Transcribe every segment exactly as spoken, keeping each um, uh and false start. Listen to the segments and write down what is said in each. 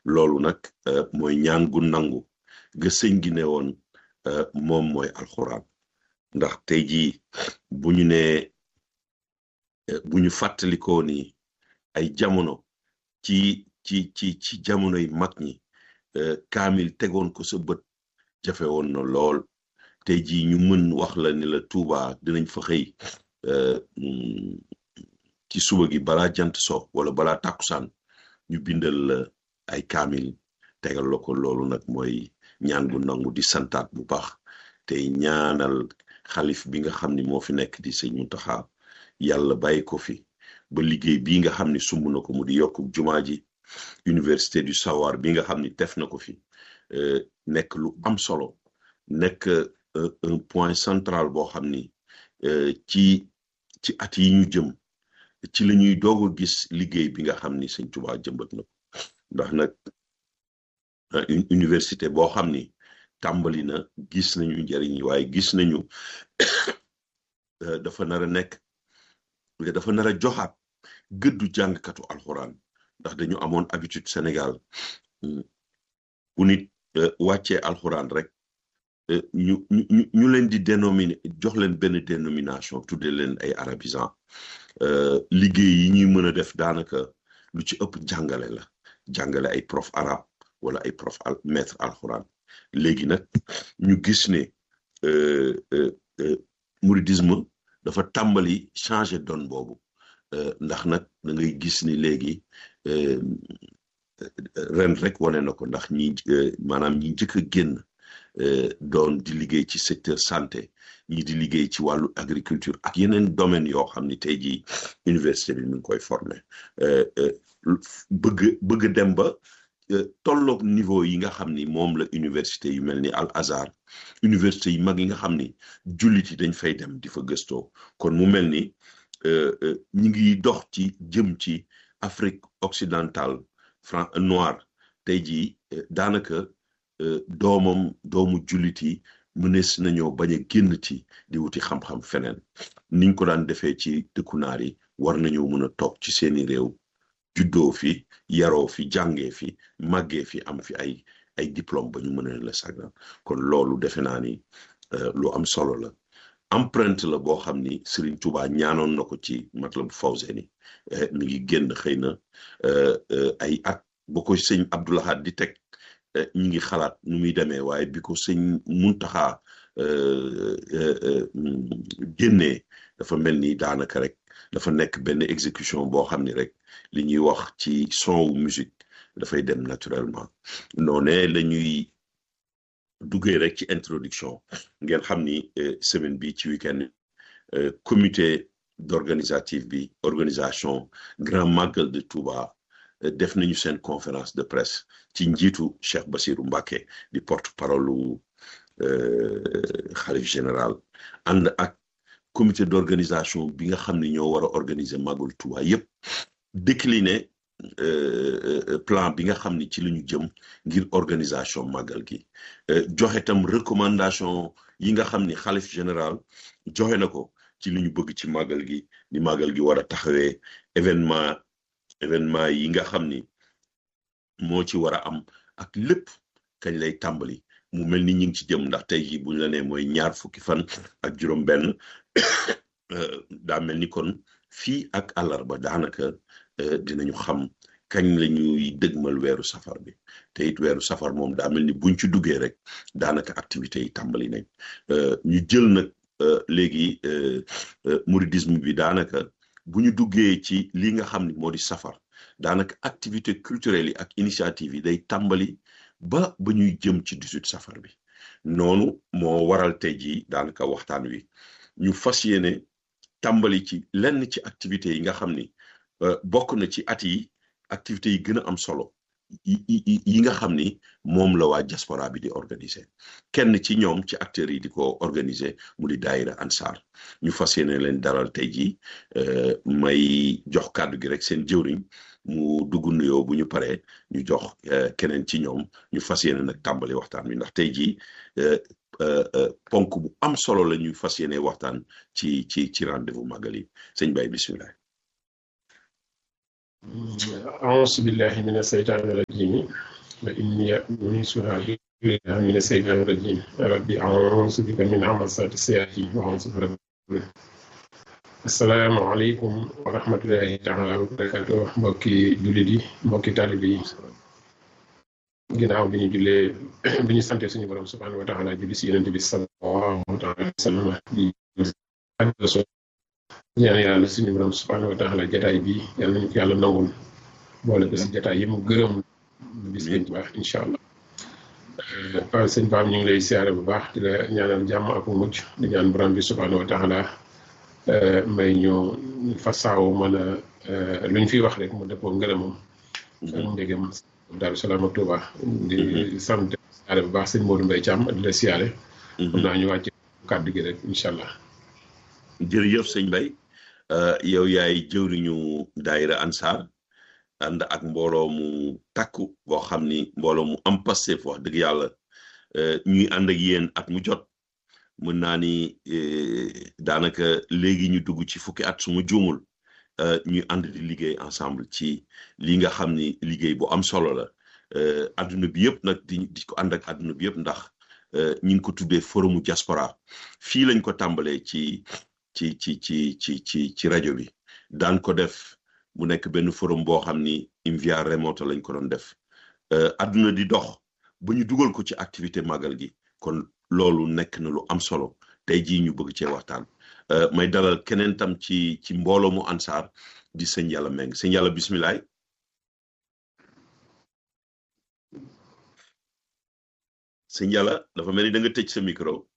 loolu nag mooy ñaan gu nangu ga sëñ gi ne woon moom mooy alxuraan. ndax tey jii bu ñu nee bu ñu fàttalikoo ni ay jamono ci ci ci ci jamono yi mag ñi kaamil tegoon ko sa bët jafe woon na lool tey jii ñu mën wax la ni la Tuuba dinañ fa xëy ci suba gi balaa jant so wala balaa tàkkusaan ñu bindal la ay kaamil tegal la ko. loolu nag mooy ñaan gu nangu di santaat bu baax tey ñaanal xalif bi nga xam ni moo fi nekk di sëñ Muntaxa yàlla bàyyi ko fi ba liggéey bii nga xam ni sumb na ko mu di yokk jumaa ji université du savoir bi nga xam ni def na ko fi nekk lu am solo nekk un point central boo xam ni ci ci at yi ñu jëm ci la ñuy doog a gis liggéey bi nga xam ni sëñ Tuubaa jëmbat na ko ndax nag une université boo xam ni tàmbali na gis nañu njëriñ waaye gis nañu dafa nar a nekk dafa nar a joxaat gëddu jàngkatu alxuraan ndax dañu amoon habitude Sénégal bu nit wàccee alxuraan rek ñu ñu ñu leen di dénominer jox leen benn dénomination tudde leen ay arabisant liggéey yi ñuy mën a def daanaka lu ci ëpp jàngale la jàngale ay prof arabe wala ay prof al maître alxuraan. léegi nag ñu gis ne mouridisme dafa tàmbali changer donne boobu ndax nag da ngay gis ni léegi ren rek wane na ko ndax ñi maanaam ñi njëkk a génn doon di liggéey ci secteur santé ñi di liggéey ci wàllu agriculture ak yeneen domaine yoo xam ni tey jii université bi mi ngi koy former bëgg bëgg dem ba tolloog niveau yi nga xam ni moom la université yu mel ni Al Azhar université yu mag yi nga xam ni jullit yi dañ fay dem di fa gëstoo. kon mu mel ni ñi ngi dox ci jëm ci Afrique occidentale franc noir tey jii daanaka doomam doomu jullit yi mënees nañoo bañ a génn ci di wuti xam-xam feneen niñ ko daan defee ci dëkku naar yi war nañoo mën a toog ci seeni réew juddoo fi yaroo fi jàngee fi màggee fi am fi ay ay diplôme ba ñu mën a la sagal. kon loolu defe naa ni lu am solo la empreinte la boo xam ni Serigne Touba ñaanoon na ko ci Matlabul Fawzayni mi ngi génn xëy na ay at ba ko sëñ Abdou Lahad di teg ñi ngi xalaat nu muy demee waaye bi ko sëñ Muntaxa génnee dafa mel ni daanaka rek dafa nekk benn exécution boo xam ni rek li ñuy wax ci son wu musique dafay dem naturellement. noonee la ñuy duggee rek ci introduction ngeen xam ni semaine bi ci week-end comité d'organisatif bi organisation Grand Magal de Touba def nañu seen conférence de presse ci njiitu Cheikh Bassirou Mbacké di porte-parole xalif général ànd ak comité d'organisation bi nga xam ne ñoo war a organiser Magal Touba yépp décliner plan bi nga xam ni ci la ñu jëm ngir organisation Magal gi joxe tam recommandation yi nga xam ni xalif général joxe na ko ci li ñu bëgg ci Magal gi ni Magal gi war a taxawee événement événement yi nga xam ni moo ci war a am ak lépp kañ lay tàmbali mu mel ni ñu ngi ci jëm ndax tey jii buñ la nee mooy ñaar fukki fan ak juróom benn daa mel ni kon fii ak àllarba daanaka dinañu xam kañ la ñuy dëgmal weeru safar bi te it weeru safar moom daa mel ni buñ ci duggee rek daanaka activités yi tàmbali nañ ñu jël nag léegi mouridisme bi daanaka bu ñu duggee ci li nga xam ni moo di safar daanaka activité culturelle yi ak initiative yi day tàmbali ba ba ñuy jëm ci dix-huit safar bi noonu moo waral tey jii daanaka waxtaan wi ñu fas yéene tàmbali ci lenn ci activités yi nga xam ni bokk na ci at yi activités yi gën a am solo yi nga xam ni moom la waa diaspora bi di organiser kenn ci ñoom ci acteurs yi di ko organiser mu di daayira Ansar ñu fas yéene leen dalal tey jii may jox kàddu gi rek seen jëwriñ mu dugg nuyoo bu ñu paree ñu jox keneen ci ñoom ñu fas yéene nag tàmbali waxtaan wi ndax tey jii ponk bu am solo la ñuy fas yéene waxtaan ci ci ci rendez-vous Magal yi sëñ Baye bisimilah. auzu billahi mina seytaani rajim وإني أنيسها بها من الشيطان الرجيم ربي أعوذ بك من همزات الشياطين وأعوذ بك. asalaamaaleykum wa rahmatulahi taala wa barakatuh mbokki jullit yi mbokki taalibe yi ginnaaw bi ñu jullee bi ñu sante suñu borom subhanahu wa taala julli si yonente bi sallallahu taala wa sallam di ñaan yàlla suñu borom subhanahu wa taala jataay bi yàlla nañu ko yàlla nangul boole ko si jataay yi mu gërëm bis bañ baax incha allah. waaw sëñ Pape ñu ngi lay siyaare bu baax di la ñaanal jàmm ak mucc di ñaan borom bi subhanahu wa taala may ñu fasaaw mën a lu ñu fiy wax rek mu dëppoo ngërëmam ak ndégam Daaru Salaam ak Touba di sant siyaare bu baax sëñ Modou Mbaye Thiam di la siyaare xam naa ñu wàcc kàddu gi rek incha allah. jërëjëf sëñ Mbaye yow yaay jëwriñu daayira Ansar ànd ak mbooloo mu takku boo xam ni mbooloo mu am Pastef wax dëgg yàlla ñuy ànd ak yéen at mu jot mën naa ni daanaka léegi ñu dugg ci fukki at su ma juumul ñuy ànd di liggéey ensemble ci li nga xam ni liggéey bu am solo la adduna bi yëpp nag di di ko ànd ak adduna bi yëpp ndax ñu ngi ko tuddee forumu diaspora fii lañ ko tàmbalee ci ci ci ci ci ci ci rajo bi daan ko def mu nekk benn forum boo xam ni in via remote lañ ko doon def adduna di dox ba ñu dugal ko ci activité màggal gi kon loolu nekk na lu am solo tey jii ñu bëgg cee waxtaan may dalal keneen tam ci ci mbooloo mu Ansar di sëñ Yàlla Meng sëñ Yàlla bisimilah. sëñ Yàlla dafa mel ni da nga tëj sa micro.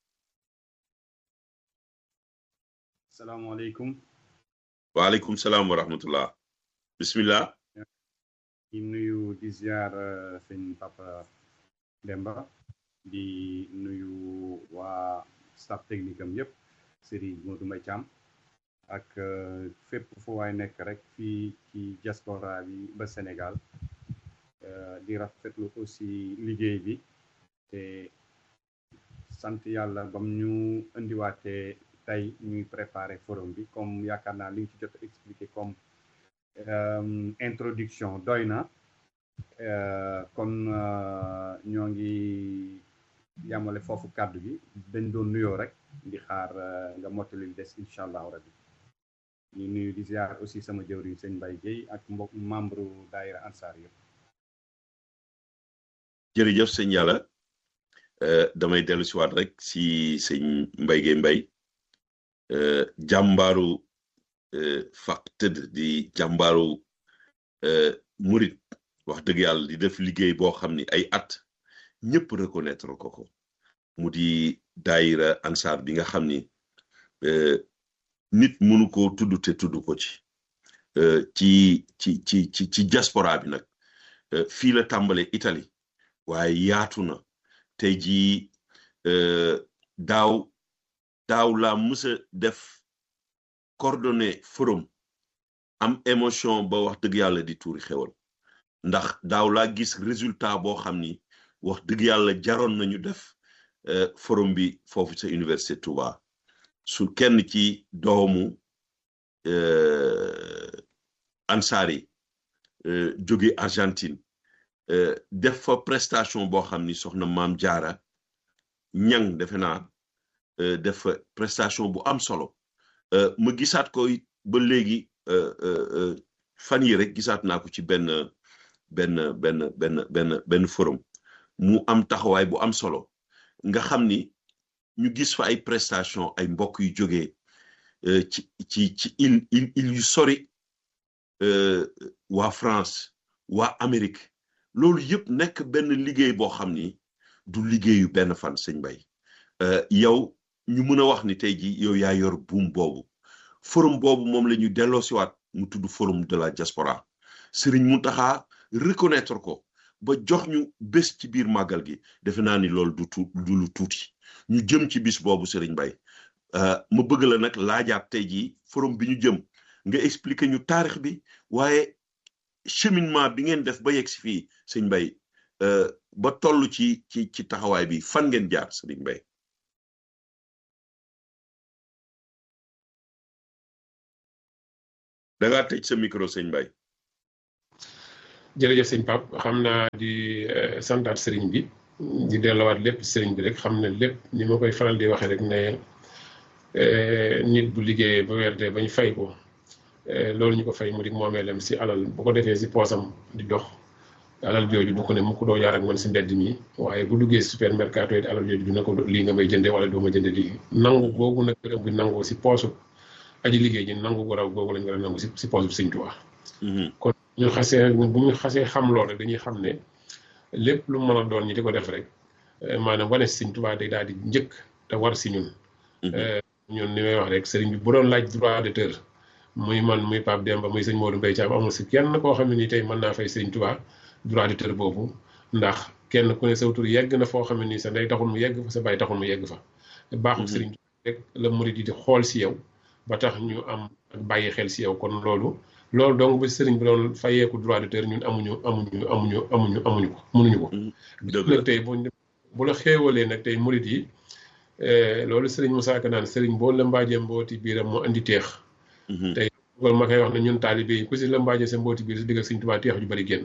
salaamaaleykum. waaleykum salaam wa rahmatullah. bisimilah. di nuyu di ziar sëñ Papa Demba. di nuyu waa staff technique am yëpp Serigne Modou Mbaye Thiam ak fépp fu waay nekk rek fii ci diaspora bi ba Sénégal di rafetlu aussi liggéey bi te sant yàlla bam ñu indiwaatee tey ñuy préparer forum bi comme yaakaar naa li ñu ci jot a expliqué comme introduction doy na kon ñoo ngi yamale foofu kàddu gi dañ doon nuyoo rek di xaar nga mottali li des incha allahu rabbi ñu nuyu di ziar aussi sama jëwriñ sëñ Mbaye Guèye ak mbokk membre daayira Ansar yëpp. jërëjëf sëñ Yàlla damay dellu si waat rek si sëñ Mbaye Guèye Mbaye jàmbaaru faq tëdd di jàmbaaru murit wax dëgg yàlla di def liggéey boo xam ni ay at ñëpp reconnaître ko ko mu di daayira Ansar bi nga xam ni nit mënu ko tudd te tudd ko ci ci ci ci ci ci diaspora bi nag fii la tàmbale Italie waaye yaatu na tey jii daaw daaw laa mës a def coordonné forum am émotion ba wax dëgg yàlla di tuuri xewal ndax daaw laa gis résultat boo xam ni wax dëgg yàlla jaroon nañu def forum bi foofu sa université Touba su kenn ci doomu Ansar yi jóge Argentine def fa prestation boo xam ni soxna Maam Jaara ñang defe naa def fa prestation bu am solo ma gisaat ko ba léegi fan yi rek gisaat naa ko ci benn benn benn benn benn benn forum mu am taxawaay bu am solo nga xam ni ñu gis fa ay prestation ay mbokk yu jógee ci ci ci il il il yu sori waa France waa Amérique loolu yëpp nekk benn liggéey boo xam ni du liggéeyu benn fan sëñ Mbaye yow ñu mën a wax ni tey ji yow yaa yor buum boobu forum boobu moom la ñu delloosiwaat mu tudd forum de la diaspora Serigne Mountakha reconnaître ko ba jox ñu bés ci biir màggal gi defe naa ni loolu du tu du lu tuuti ñu jëm ci bis boobu Serigne Mbaye ma bëgg la nag laajaat tey jii forum bi ñu jëm nga expliquer ñu taarix bi waaye cheminement bi ngeen def ba yegg si fii sëñ Mbaye ba toll ci ci ci taxawaay bi fan ngeen jaar Serigne Mbaye. da ngaa tëj sa micro sëñ Mbaye. jërëjëf sëñ Pape xam naa di santaat sëriñ bi di delluwaat lépp sëriñ bi rek xam ne lépp ni ma koy faral di waxee rek ne nit bu liggéeyee ba weer dee ba ñu fay ko loolu ñu ko fay mu di moomeelam si alal bu ko defee si poosam di dox alal jooju du ko ne mu ko doo jaar ak man si mbedd mi waaye bu duggee supermercato yi alal jooju dina ko lii nga may jënde wala doo ma jënde lii nangu googu nag gërëm bi nangoo si poosu aji liggéey ji nangu gu raw googu lañ war a nangu si si poosu sëñ Tuubaa kon ñu xasee bu ñu xasee xam lool rek dañuy xam ne lépp lu mën a doon ñi di ko def rek maanaam wane si sëñ Tuubaa day daal di njëkk te war si ñun ñun ni may wax rek sëriñ bi bu doon laaj droit d'auteur muy man muy Pape Demba muy sëñ Modou Mbaye Thiam amul si kenn koo xam ne nii tey mën naa fay sëriñ Tuubaa droit d'auteur boobu ndax kenn ku ne sa tur yegg na foo xam ne nii sa ndey taxul mu yegg fa sa bàyyi taxul mu yegg fa baaxul sëriñ rek la murid yi di xool si yow ba tax ñu am ak bàyyi xel si yow kon loolu loolu donc ba sëriñ bi doon fayeeku droit d'auteur ñun amuñu amuñu amuñu amuñu amuñu ko mënuñu ko nag tey bu bu la xéewalee nag tey murid yi loolu sëriñ Moussa Ka naan sëriñ boo lëmbaajee mbooti biiram moo andi teex tey loolu ma koy wax ne ñun taalibe yi ku si lëmbaajee sa mbooti biir si diggal sëriñ Tuubaa teex ju bari génn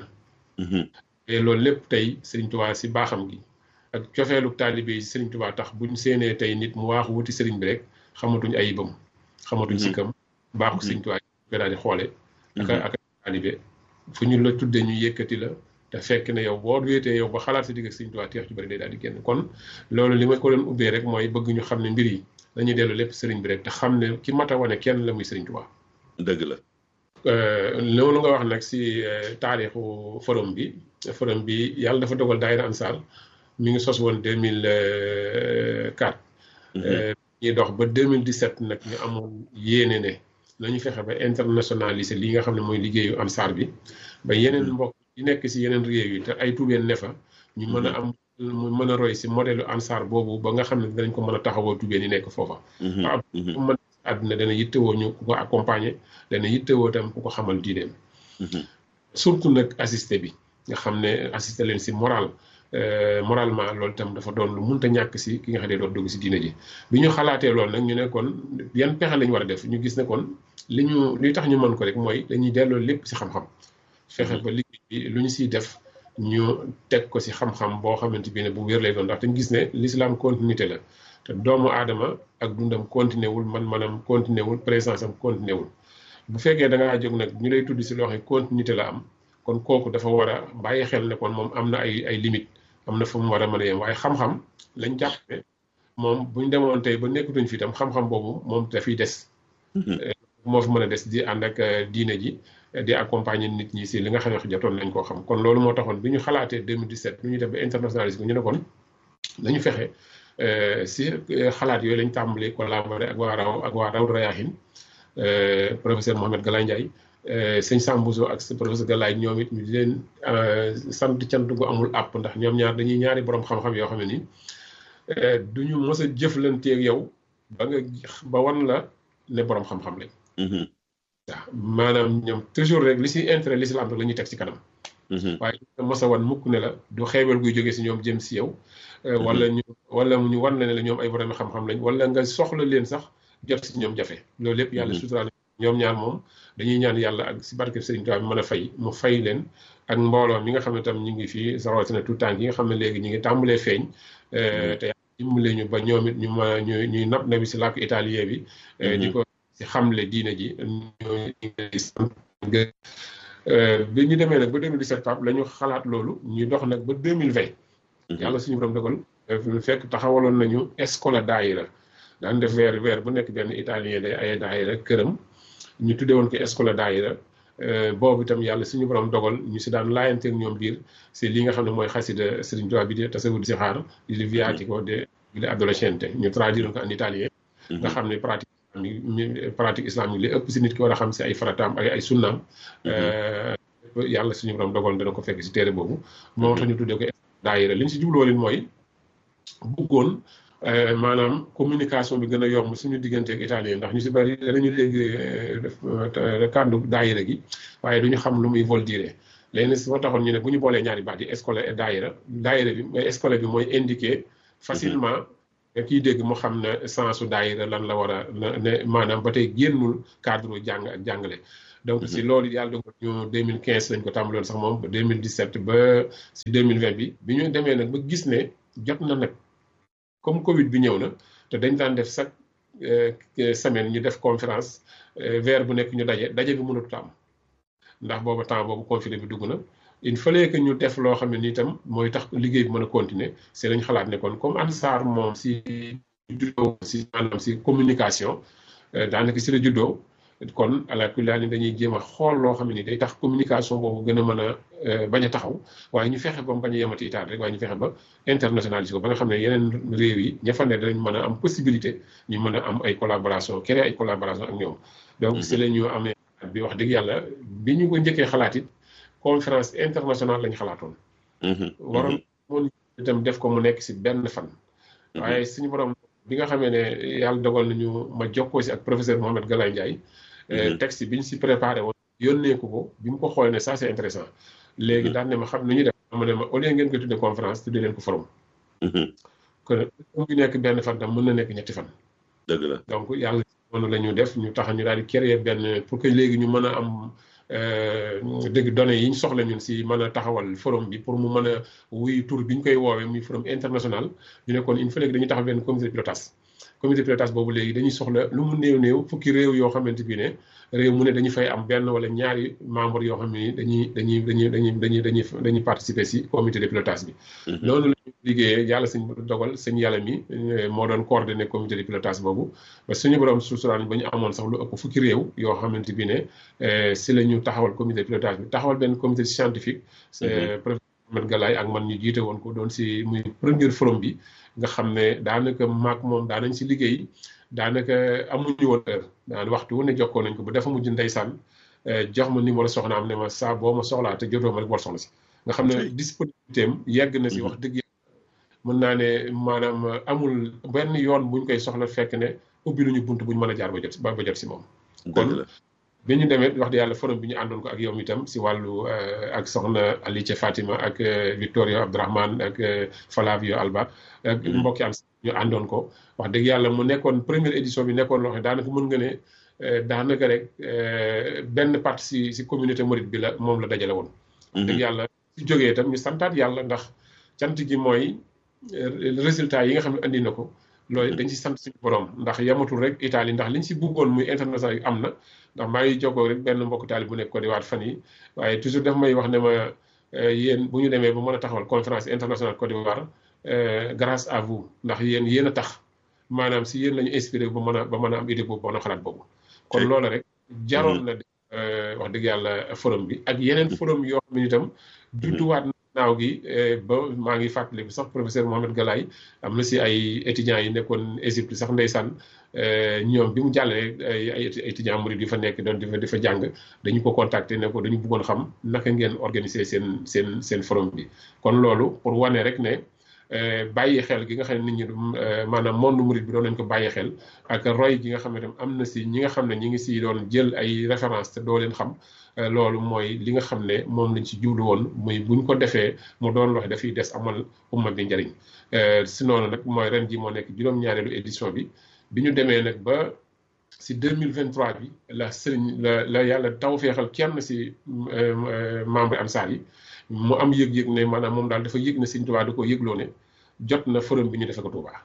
te loolu lépp tey sëriñ Tuubaa si baaxam gi ak cofeelu taalibe yi si sëriñ Tuubaa tax buñ séenee tey nit mu waaxu wuti sëriñ bi rek xamatuñ ayibam xamatuñ sikkam baaxu sëriñ Tuubaa ko daal di xoole ak ak taalibe fu ñu la tudde ñu yëkkati la te fekk ne yow boo wéetee yow ba xalaat si digg ak sëriñ Tuubaa teex ju bari day daal di génn kon loolu li ma ko doon ubbee rek mooy bëgg ñu xam ne mbir yi dañuy dellu lépp sëriñ bi rek te xam ne ki mat a wane kenn la muy sëriñ Tuubaa dëgg la loolu nga wax nag si taarixu forum bi forum bi yàlla dafa dogal daayira Ansaar mi ngi sos woon deux mille quatre ñuy dox ba deux mille dix-sept nag ñu amoon yéene ne nañu fexe ba internationaliser li nga xam ne mooy liggéeyu Ansaar bi ba yeneen mbokk yi nekk si yeneen réew yi te ay tubeen ne fa ñu mën a am mu mën a roy si modèle Ansaar boobu ba nga xam ne dinañ ko mën a taxawoo tubeen yi nekk foofa waaw mën àdduna dana yittewoo ñu ku ko accompagner dana yittewoo tam ku ko xamal diineem surtout nag assisté bi nga xam ne assisté leen si moral moralement loolu itam dafa doon lu munta ñàkk si ki nga xam ne doon dugg si diine ji bi ñu xalaatee loolu nag ñu ne kon yan pexe lañu war a def ñu gis ne kon li ñu li tax ñu mën ko rek mooy dañuy delloo lépp si xam-xam fexe ba liggéey bi lu ñu siy def ñu teg ko si xam-xam boo xamante bi ne bu wér lay doon ndax dañu gis ne l'islam continuité la te doomu aadama ak dundam continué wul man manam continué wul présence am continué wul bu fekkee da ngaa jóg nag ñu lay tudd si loo xam ne continuité la am kon kooku dafa war a bàyyi xel ne kon moom am na ay ay limites am na fu mu war a mën a yem waaye xam-xam lañ jàpp ne moom buñ demoon tey ba nekkutuñ fi itam xam-xam boobu moom dafiy des. moo fi mën a des di ànd ak diine ji di accompagner nit ñi si li nga xam ne jotoon nañ koo xam kon loolu moo taxoon bi ñu xalaatee deux mille dix-sept bu ñu def ba internationalisme bi ñu ne kon nañu fexe si xalaat yooyu lañ tàmbali collaborer ak waa raw ak waa raw Rayaahin professeur Mohamed Galaye Ndiaye sëñ Sambouso ak professeur Galaye ñoom it ñu di leen sant cant gu amul àpp ndax ñoom ñaar dañuy ñaari borom xam-xam yoo xam ne nii duñu mës a jëflanteeg yow ba nga ba wan la ne borom xam-xam lañ. waaw maanaam ñoom toujours rek li si intérêt l'islam rek la ñuy teg si kanam. waaye mës a wan mukk ne la du xeebal guy jógee si ñoom jëm si yow. wala ñu wala ñu wan la ne la ñoom ay borom xam-xam lañ wala nga soxla leen sax jot si ñoom jafe loolu lépp yàlla suturaal ñoom ñaar moom dañuy ñaan yàlla ak si barke Serigne Touba bi mën a fay mu fay leen ak mbooloo mi nga xam ne tam ñu ngi fii rawatina tout temps yi nga xam ne léegi ñu ngi tàmbalee feeñ. te yàlla dimbale ñu ba ñoom it ñu ma ñu ñuy napp na bi si làkk italien bi. di ko si xamle diine ji ñu bi ñu demee nag ba deux mille dix-sept Pape la ñu xalaat loolu ñu dox nag ba deux mille vingt. yàlla suñu borom dogal fekk taxawaloon nañu Escola Daayira daan def weer weer bu nekk benn italien day ay daayira këram ñu tuddee woon ko Escola Daayira boobu itam yàlla suñu borom dogal ñu si daan laayanteeg ñoom biir si li nga xam ne mooy xasida Serigne Touba bi di tasawud si xaar di li viatico de de adolescente ñu traduire ko en italien. nga xam ne pratique islamique pratique islamique li ëpp si nit ki war a xam si ay farataam ay ay sunnaam. yàlla suñu borom dogal dana ko fekk si téere boobu. moo tax ñu tuddee ko daayira li ñu si jubloo leen mooy bëggoon maanaam communication bi gën a yomb suñu digganteeg italien ndax ñu si bari danañu dégg kàddu daayira gi waaye duñu xam lu muy vol dire léegi si moo taxoon ñu ne bu ñu boolee ñaari baat yi escola et daayira daayira bi mooy escola bi mooy indiqué facilement kiy dégg mu xam ne sensu daayira lan la war a ne maanaam ba tey génnul cadre jàng ak jàngale donc si loolu yàlla dogal ñu deux mille quinze lañ ko tàmbaloon sax moom ba deux mille dix-sept ba si deux mille vingt bi bi ñu demee nag ba gis ne jot na nag comme Covid bi ñëw na te dañ daan def chaque semaine ñu def conférence weer bu nekk ñu daje daje bi mënatut a am ndax booba temps boobu confiné bi dugg na il fallait que ñu def loo xam ne ni itam mooy tax liggéey bi mën a continuer si lañ xalaat ne kon comme Ansar moom si juddoo si maanaam si communication daanaka si la juddoo kon ala kulli haal dañuy jéem a xool loo xam ne ni day tax communication boobu gën a mën a bañ a taxaw waaye ñu fexe ba mu bañ a yemati Italie rek waaye ñu fexe ba internationaliser ko ba nga xam ne yeneen réew yi ña fa ne danañ mën a am possibilité ñu mën a am ay collaboration créer ay collaboration ak ñoom donc si la ñu amee bi wax dëgg yàlla bi ñu ko njëkkee xalaat it conférence internationale lañ xalaatoon waroon moon itam def ko mu nekk si benn fan waaye suñu borom bi nga xamee ne yàlla dogal nañu ma jokkoo si ak professeur Mohamed Galaye Ndiaye texte bi ñu si préparé woon yónnee ko ko bi mu ko xoolee ne ça c'est intéressant léegi daan ne ma xam nu ñuy def ma ne ma au lieu ngeen koy tuddee conférence tuddee leen ko forum kon mu ngi nekk benn fan tam mën na nekk ñetti fan dëgg la donc yàlla noonu la ñu def ñu tax ñu daal di créer benn pour que léegi ñu mën a am dëgg données yi ñu soxla ñun si mën a taxawal forum bi pour mu mën a wuy tur bi ñu koy woowee muy forum international ñu ne kon il fallait que dañuy taxawal benn comité de pilotage comité de pilotage boobu léegi dañuy soxla lu mu néew néew fukki réew yoo xamante bi ne réew mu ne dañu fay am benn wala ñaari membre yoo xam ne dañuy dañuy dañuy dañuy dañuy dañuy dañuy participer si comité de pilotage bi loolu la ñu liggéeyee yàlla suñ dogal sëñ yàlla mi moo doon coordonné comité de pilotage boobu ba suñu borom suusuraan ba ñu amoon sax lu ëpp fukki réew yoo xamante bi ne si la ñu taxawal comité de pilotage bi taxawal benn comité scientifique professeur Mohamed Galaye ak man ñu jiite woon ko doon si muy premier forum bi nga xam ne daanaka maak moom daanañ si liggéey daanaka amuñu woon heure daan waxtu wu ne jokkoo nañ ko bu dafa mujj ndeysaan jox ma numéro soxna am ne ma saa boo ma soxlaa te jotoo ma rek war soxla si nga xam ne disponibilité am yegg na si wax dëgg mën naa ne maanaam amul benn yoon buñ koy soxla fekk ne ubbi luñu bunt buñ mën a jaar ba jot ba jot si moom kon bi ñu demee wax dëgg yàlla forum bi ñu àndoon ko ak yow itam si wàllu ak soxna Alice Fatima ak Victoria Abdourahmane ak Flavio Alba ak mbokki am ñu àndoon ko wax dëgg yàlla mu nekkoon première édition bi nekkoon loo xam ne daanaka mën nga ne daanaka rek benn partie si si communauté mouride bi la moom la dajale woon wax dëgg yàlla si jógee itam ñu santaat yàlla ndax cant gi mooy résultat yi nga xam ne andi na ko loolu dañ si sant suñu borom ndax yamatul rek Italie ndax liñ si bëggoon muy international am na ndax maa ngi jokkoo rek benn mbokk taali bu nekk Côte d'Ivoire fan yi waaye toujours daf may wax ne ma yéen bu ñu demee ba mën a taxawal conférence internationale Côte d'Ivoire grâce à vous ndax yéen yéen a tax maanaam si yéen la ñu inspiré ba mën a ba mën a am idée boobu ba mën a xalaat boobu kon loolu rek jaroon na wax dëgg yàlla forum bi ak yeneen forum yoo xam ne itam judduwaat naaw gi ba maa ngi fàttaliku sax professeur Mohamed Galaye am na si ay étudiants yi nekkoon Égypte sax ndeysaan ñoom bi mu jàllee ay ay étudiants murid yi fa nekk doon di fa di fa jàng dañu ko contacter ne ko dañu bëggoon xam naka ngeen organiser seen seen seen forum bi kon loolu pour wane rek ne bàyyi xel gi nga xam ne nit ñi maanaam monde murid bi doon nañ ko bàyyi xel ak roy gi nga xam ne tam am na si ñi nga xam ne ñi ngi si doon jël ay référence te doo leen xam loolu mooy li nga xam ne moom lañ si jublu woon muy buñ ko defee mu doon loo xam dafay des amal umma bi njëriñ si noonu nag mooy ren ji moo nekk juróom-ñaareelu édition bi bi ñu demee nag ba si deux mille vingt-trois bi la sëriñ la la yàlla taw feexal kenn si membre Ansar yi mu am yëg-yëg ne maanaam moom daal dafa yëg ne Sëriñ Tuubaa da ko yëgloo ne jot na forum bi ñu defee ko Tuubaa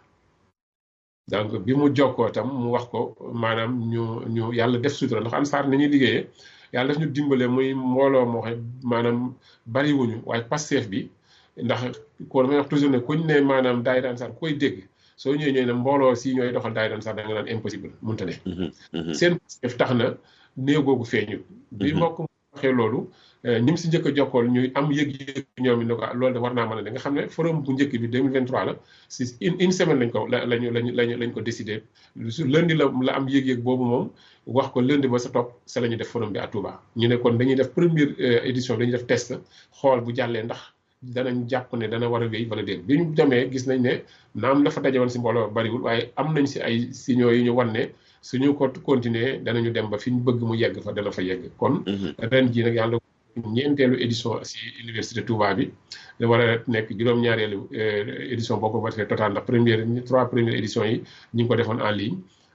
donc bi mu jokkoo tam mu wax ko maanaam ñu ñu yàlla def sutura ndax Ansar ni ñuy liggéeyee yàlla daf ñu dimbale muy mbooloo moo xam maanaam bariwuñu waaye Pastef bi ndax ko damay wax toujours ne kuñ ne maanaam daayira Ansar koy dégg soo ñëwee ñëwee ne mbooloo si ñooy doxal daayira Ansar da nga naan impossible mënta ne seen Pastef tax na néew googu feeñu bi mbokk mu waxee loolu ñi mu si njëkk a jokkool ñuy am yëg-yëg ñoom it ne ko loolu de war naa mën a ne nga xam ne forum bu njëkk bi deux mille vingt-trois la si une une semaine lañ ko la lañu lañu lañ lañ ko décidé su lundi la la am yëg-yëg boobu moom wax ko lundi ba sa topp sa la ñu def forum bi à Touba ñu ne kon dañuy def première édition dañuy def test xool bu jàllee ndax danañ jàpp ne dana war a wéy wala déet bi ñu demee gis nañ ne naam la fa daje woon si mbooloo bariwul waaye am nañ si ay signaux yi ñu wan ne suñu ko continuer danañu dem ba fi ñu bëgg mu yegg fa dana fa yegg kon ren jii nag yàlla ñeenteelu édition si université Touba bi da war a nekk juróom-ñaareelu édition boo ko defee total ndax première trois première édition yi ñu ngi ko defoon en ligne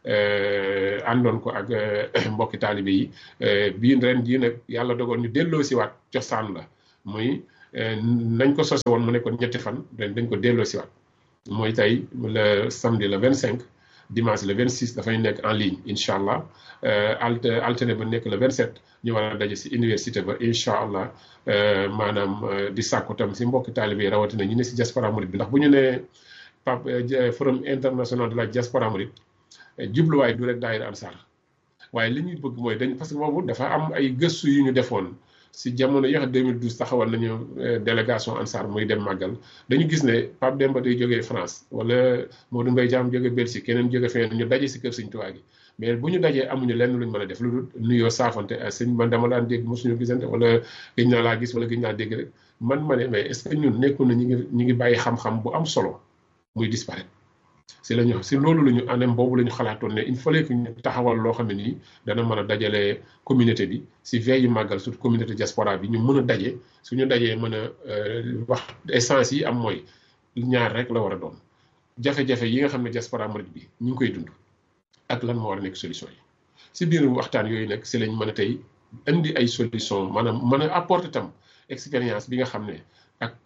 àndoon ko ak mbokki taalibe yi bii ren jii nag yàlla dogal ñu delloo si waat cosaan la muy nañ ko sose woon mu nekkoon ñetti fan ren dañ ko delloo si waat mooy tey le samedi le vingt cinq dimanche le vingt six dafay nekk en ligne incha allah alt alterné ba nekk le vingt sept ñu war a daje si université ba incha allah maanaam di sàkku tam si mbokki taalibe yi rawatina ñu ne si diaspora mouride bi ndax bu ñu nee Pape forum international de la diaspora mouride jubluwaay du rek daayira Ansar waaye li ñuy bëgg mooy dañ parce que boobu dafa am ay gëstu yu ñu defoon si jamono yoo xam deux mille douze taxawal nañu délégation Ansar muy dem màggal dañu gis ne Pape Demba day jógee France wala Modou Mbaye Thiam jóge Belgique keneen jóge feneen ñu daje si kër Sëñ Tuubaa gi mais bu ñu dajee amuñu lenn luñ mën a def lu dul nuyoo saafante sëñ man dama daan dégg mosuñu gisante wala gëj naa laa gis wala gëj naa dégg rek man ma ne mais est-ce que ñun nekkul na ñu ngi ñu ngi bàyyi xam-xam bu am solo muy disparaître si la ñu si loolu la ñu anam boobu la ñu xalaatoon ne il fallait que ñu taxawal loo xam ne nii dana mën a dajale communauté bi si veille yu màggal surtout communauté diaspora bi ñu mën a daje suñu dajee mën a wax essence yi am mooy ñaar rek la war a doon jafe-jafe yi nga xam ne diaspora mouride bi ñu ngi koy dund ak lan moo war a nekk solution yi si biir waxtaan yooyu nag si lañ mën a tey indi ay solution maanaam mën a apporter tam expérience bi nga xam ne ak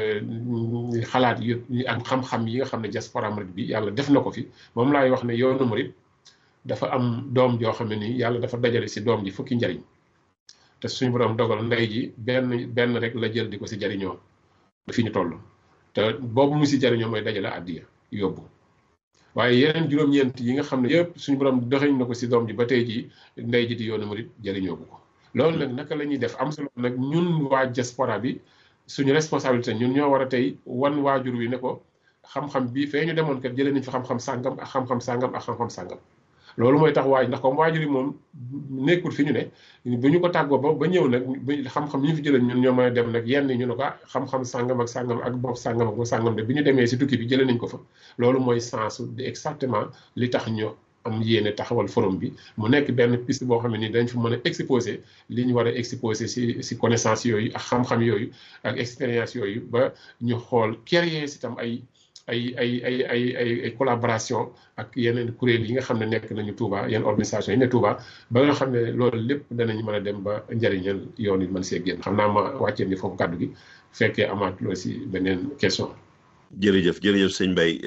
xalaat yi ak xam-xam yi nga xam ne diaspora mouride bi yàlla def na ko fi moom laay wax ne yoonu murid dafa am doom joo xam ne nii yàlla dafa dajale si doom ji fukki njariñ te suñu borom dogal ndey ji benn benn rek la jël di ko si jariñoo ba fi ñu toll te boobu mu si jariñoo mooy dajale àddiya yóbbu waaye yeneen juróom-ñeent yi nga xam ne yëpp suñu borom doxeñ na ko si doom ji ba tey ji ndey ji di yoonu murid jariñoo bu ko loolu nag naka la ñuy def am solo nag ñun waa diaspora bi suñu responsabilité ñun ñoo war a tey wan waajur wi ne ko xam-xam bi fee ñu demoon kat jëlee nañ fi xam-xam sàngam ak xam-xam sàngam ak xam-xam sàngam loolu mooy tax waaj ndax comme waajur yi moom nekkul fi ñu ne bu ñu ko tàggoo ba ba ñëw nag xam-xam yi ñu fi jëlee ñun ñoo mën a dem nag yenn ñu ne ko ah xam-xam sàngam ak sàngam ak bopp sàngam ak sàngam de bi ñu demee si tukki bi jëlee nañ ko fa loolu mooy sens de exactement li tax ñu am yéene taxawal forum bi mu nekk benn piste boo xam ne ni dañ fi mën a exposer li ñu war a exposer si si connaissance yooyu ak xam-xam yooyu ak expérience yooyu ba ñu xool créer si tam ay ay ay ay ay ay ay collaboration ak yeneen kuréel yi nga xam ne nekk nañu Touba yenn organisation yi ne Touba ba nga xam ne loolu lépp danañ mën a dem ba njëriñal yoon yi mën see génn xam naa ma wàccee ni foofu kàddu gi fekkee amaat loo si beneen question. jërëjëf jërëjëf sëñ Mbaye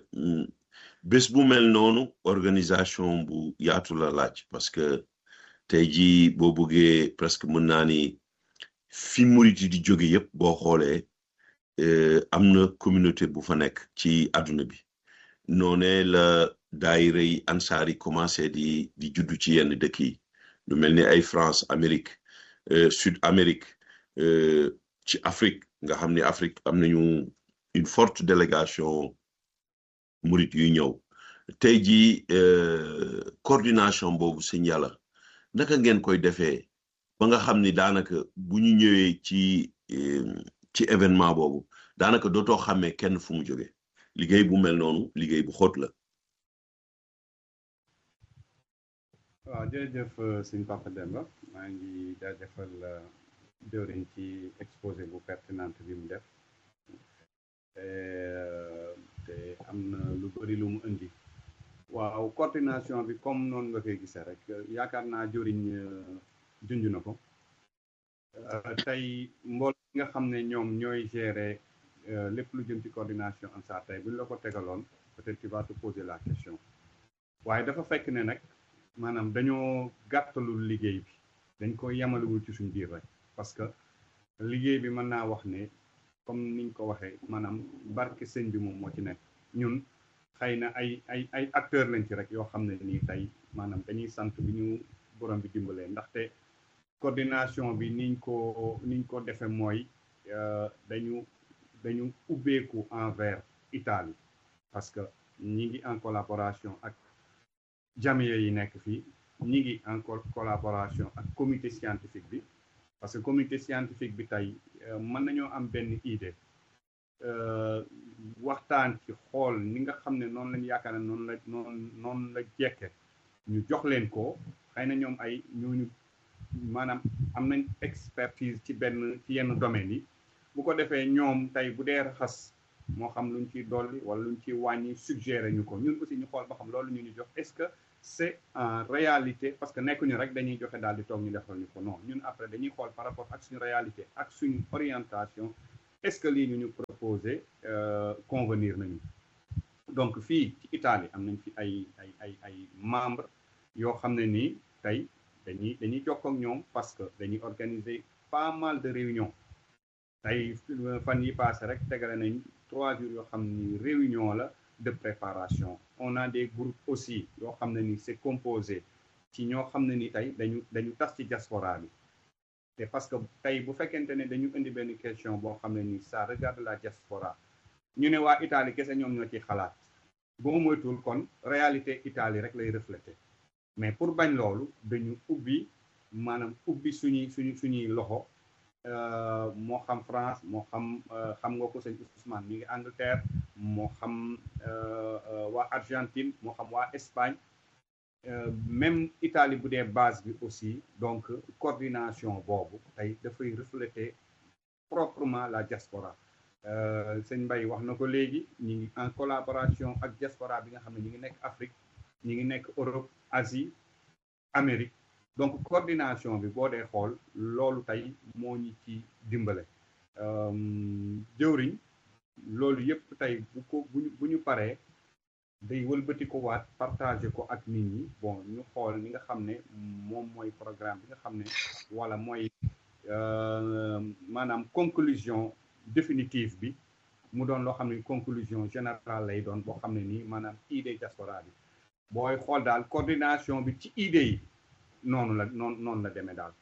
bés bu mel noonu organisation bu yaatu la laaj parce que tey jii boo bëggee presque mën naa ni fi murit yi di jóge yëpp boo xoolee am na communauté bu fa nekk ci àdduna bi noonee la daayira yi ansaar yi commencé di di juddu ci yenn dëkk yi lu mel ni ay France Amérique Sud Amérique ci Afrique nga xam ni Afrique am nañu une forte délégation murit yuy ñëw tey jii coordination boobu sëñ yàlla naka ngeen koy defee ba nga xam ni daanaka bu ñu ñëwee ci ci événement boobu daanaka dootoo xàmmee kenn fu mu jóge liggéey bu mel noonu liggéey bu xóot la. waaw jërëjëf sëñ Papa Demba maa ngi jaajëfal jëwriñ ci exposé bu pertinente bi mu def te am na lu bëri lu mu indi waaw coordination bi comme noonu nga koy gisee rek yaakaar naa jëwriñ junj na ko tey mbooloo nga xam ne ñoom ñooy gérer lépp lu jëm ci coordination Ansar tey bu ñu la ko tegaloon peut-être tu vas te poser la question waaye dafa fekk ne nag maanaam dañoo gàttalul liggéey bi dañ ko yemalewul ci suñ biir rek parce que liggéey bi mën naa wax ne comme niñ ko waxee maanaam barke sëñ bi moom moo ci nekk ñun xëy na ay ay ay acteurs lañ ci rek yoo xam ne nii tey maanaam dañuy sant bi ñu borom bi dimbalee ndaxte coordination bi niñ ko niñ ko defee mooy dañu dañu ubbeeku envers Italie parce que ñi ngi en collaboration ak jamiya yi nekk fii ñi ngi en collaboration ak comité scientifique bi parce que comité scientifique bi tey mën nañoo am benn idée waxtaan ci xool ni nga xam ne noonu lañu yaakaar ne noonu la noonu noonu la jekke ñu jox leen ko xëy na ñoom ay ñooñu maanaam am nañ expertise ci benn ci yenn domaines yi bu ko defee ñoom tey bu dee raxas moo xam luñ ciy dolli wala luñ ciy wàññi suggéré ñu ko ñun aussi ñu xool ba xam loolu ñu ñu jox est-ce que c'est en réalité parce que nekkuñu rek dañuy joxe daal di toog ñu defal ñu ko non ñun après dañuy xool par rapport ak suñu réalité ak suñu orientation est-ce que lii ñu ñu proposé convenir nañu donc fii ci Italie am nañ fi ay ay ay ay membres yoo xam ne nii tey dañuy dañuy jokkoo ak ñoom parce que dañuy organiser pas mal de réunions tey fan yi passé rek tegale nañ trois jours yoo xam ni réunion la de préparation on a des groupes aussi yoo xam ne ni c'est composé ci ñoo xam ne ni tey dañu dañu tas ci diaspora bi te parce que tey bu fekkente ne dañu indi benn question boo xam ne ni ça regarde la diaspora ñu ne waa Italie kese ñoom ñoo ci xalaat boo moytul kon réalité Italie rek lay refléter mais pour bañ loolu dañu ubbi maanaam ubbi suñuy suñu suñuy loxo moo xam France moo xam xam nga ko sëñ Ousmane mi ngi Angleterre moo xam waa Argentine moo xam waa Espagne même Italie bu dee base bi aussi donc coordination boobu tey dafay refléter proprement la diaspora sëñ Mbaye wax na ko léegi ñu ngi en collaboration ak diaspora bi nga xam ne ñu ngi nekk Afrique ñu ngi nekk Europe Asie Amérique donc coordination bi boo dee xool loolu tey moo ñu ci dimbale jëwriñ loolu yëpp tey bu ko bu ñu bu ñu paree day wëlbati ko waat partager ko ak nit ñi bon ñu xool ni nga xam ne moom mooy programme bi nga xam ne wala mooy maanaam conclusion définitive bi mu doon loo xam ne conclusion générale lay doon boo xam ne nii maanaam idée diaspora bi booy xool daal coordination bi ci idée yi noonu la noonu noonu la demee daal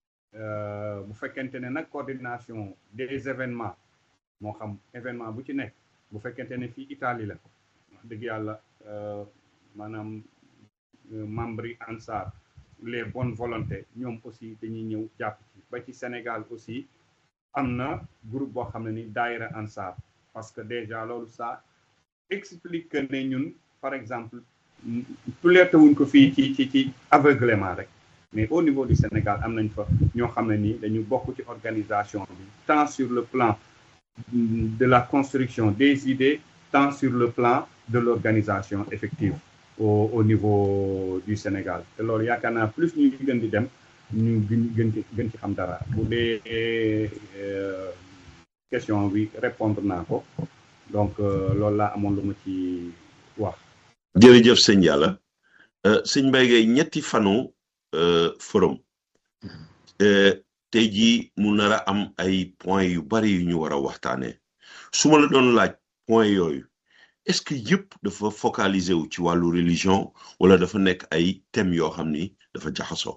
bu fekkente ne nag coordination des événements moo xam événement bu ci nekk bu fekkente ne fii Italie la wax dëgg yàlla maanaam membres yi ANSAR les bonnes volontés ñoom aussi dañuy ñëw jàpp ci ba ci Sénégal aussi am na groupe boo xam ne ni daayira ANSAR parce que déjà loolu ça explique que ne ñun par exemple tuleerte wuñ ko fii ci ci ci aveuglément rek mais au niveau du Sénégal am nañ fa ñoo xam ne nii dañu bokk ci organisation bi tant sur le plan de la construction des idées tant sur le plan de l'organisation effective au au niveau du Sénégal te loolu yaakaar naa plus ñuy gën di dem ñu gën gën ci gën ci xam dara bu dee question bi répondre naa ko donc loolu laa amoon lu ma ci wax. jërëjëf sëñ yàlla sëñ Mbaye Gueye ñetti fanu forum tey jii mu nar a am ay points yu bari yu ñu war a waxtaanee su ma la doon laaj points yooyu est-ce que yëpp dafa focaliser wu ci wàllu religion wala dafa nekk ay thèmes yoo xam ni dafa jaxasoo.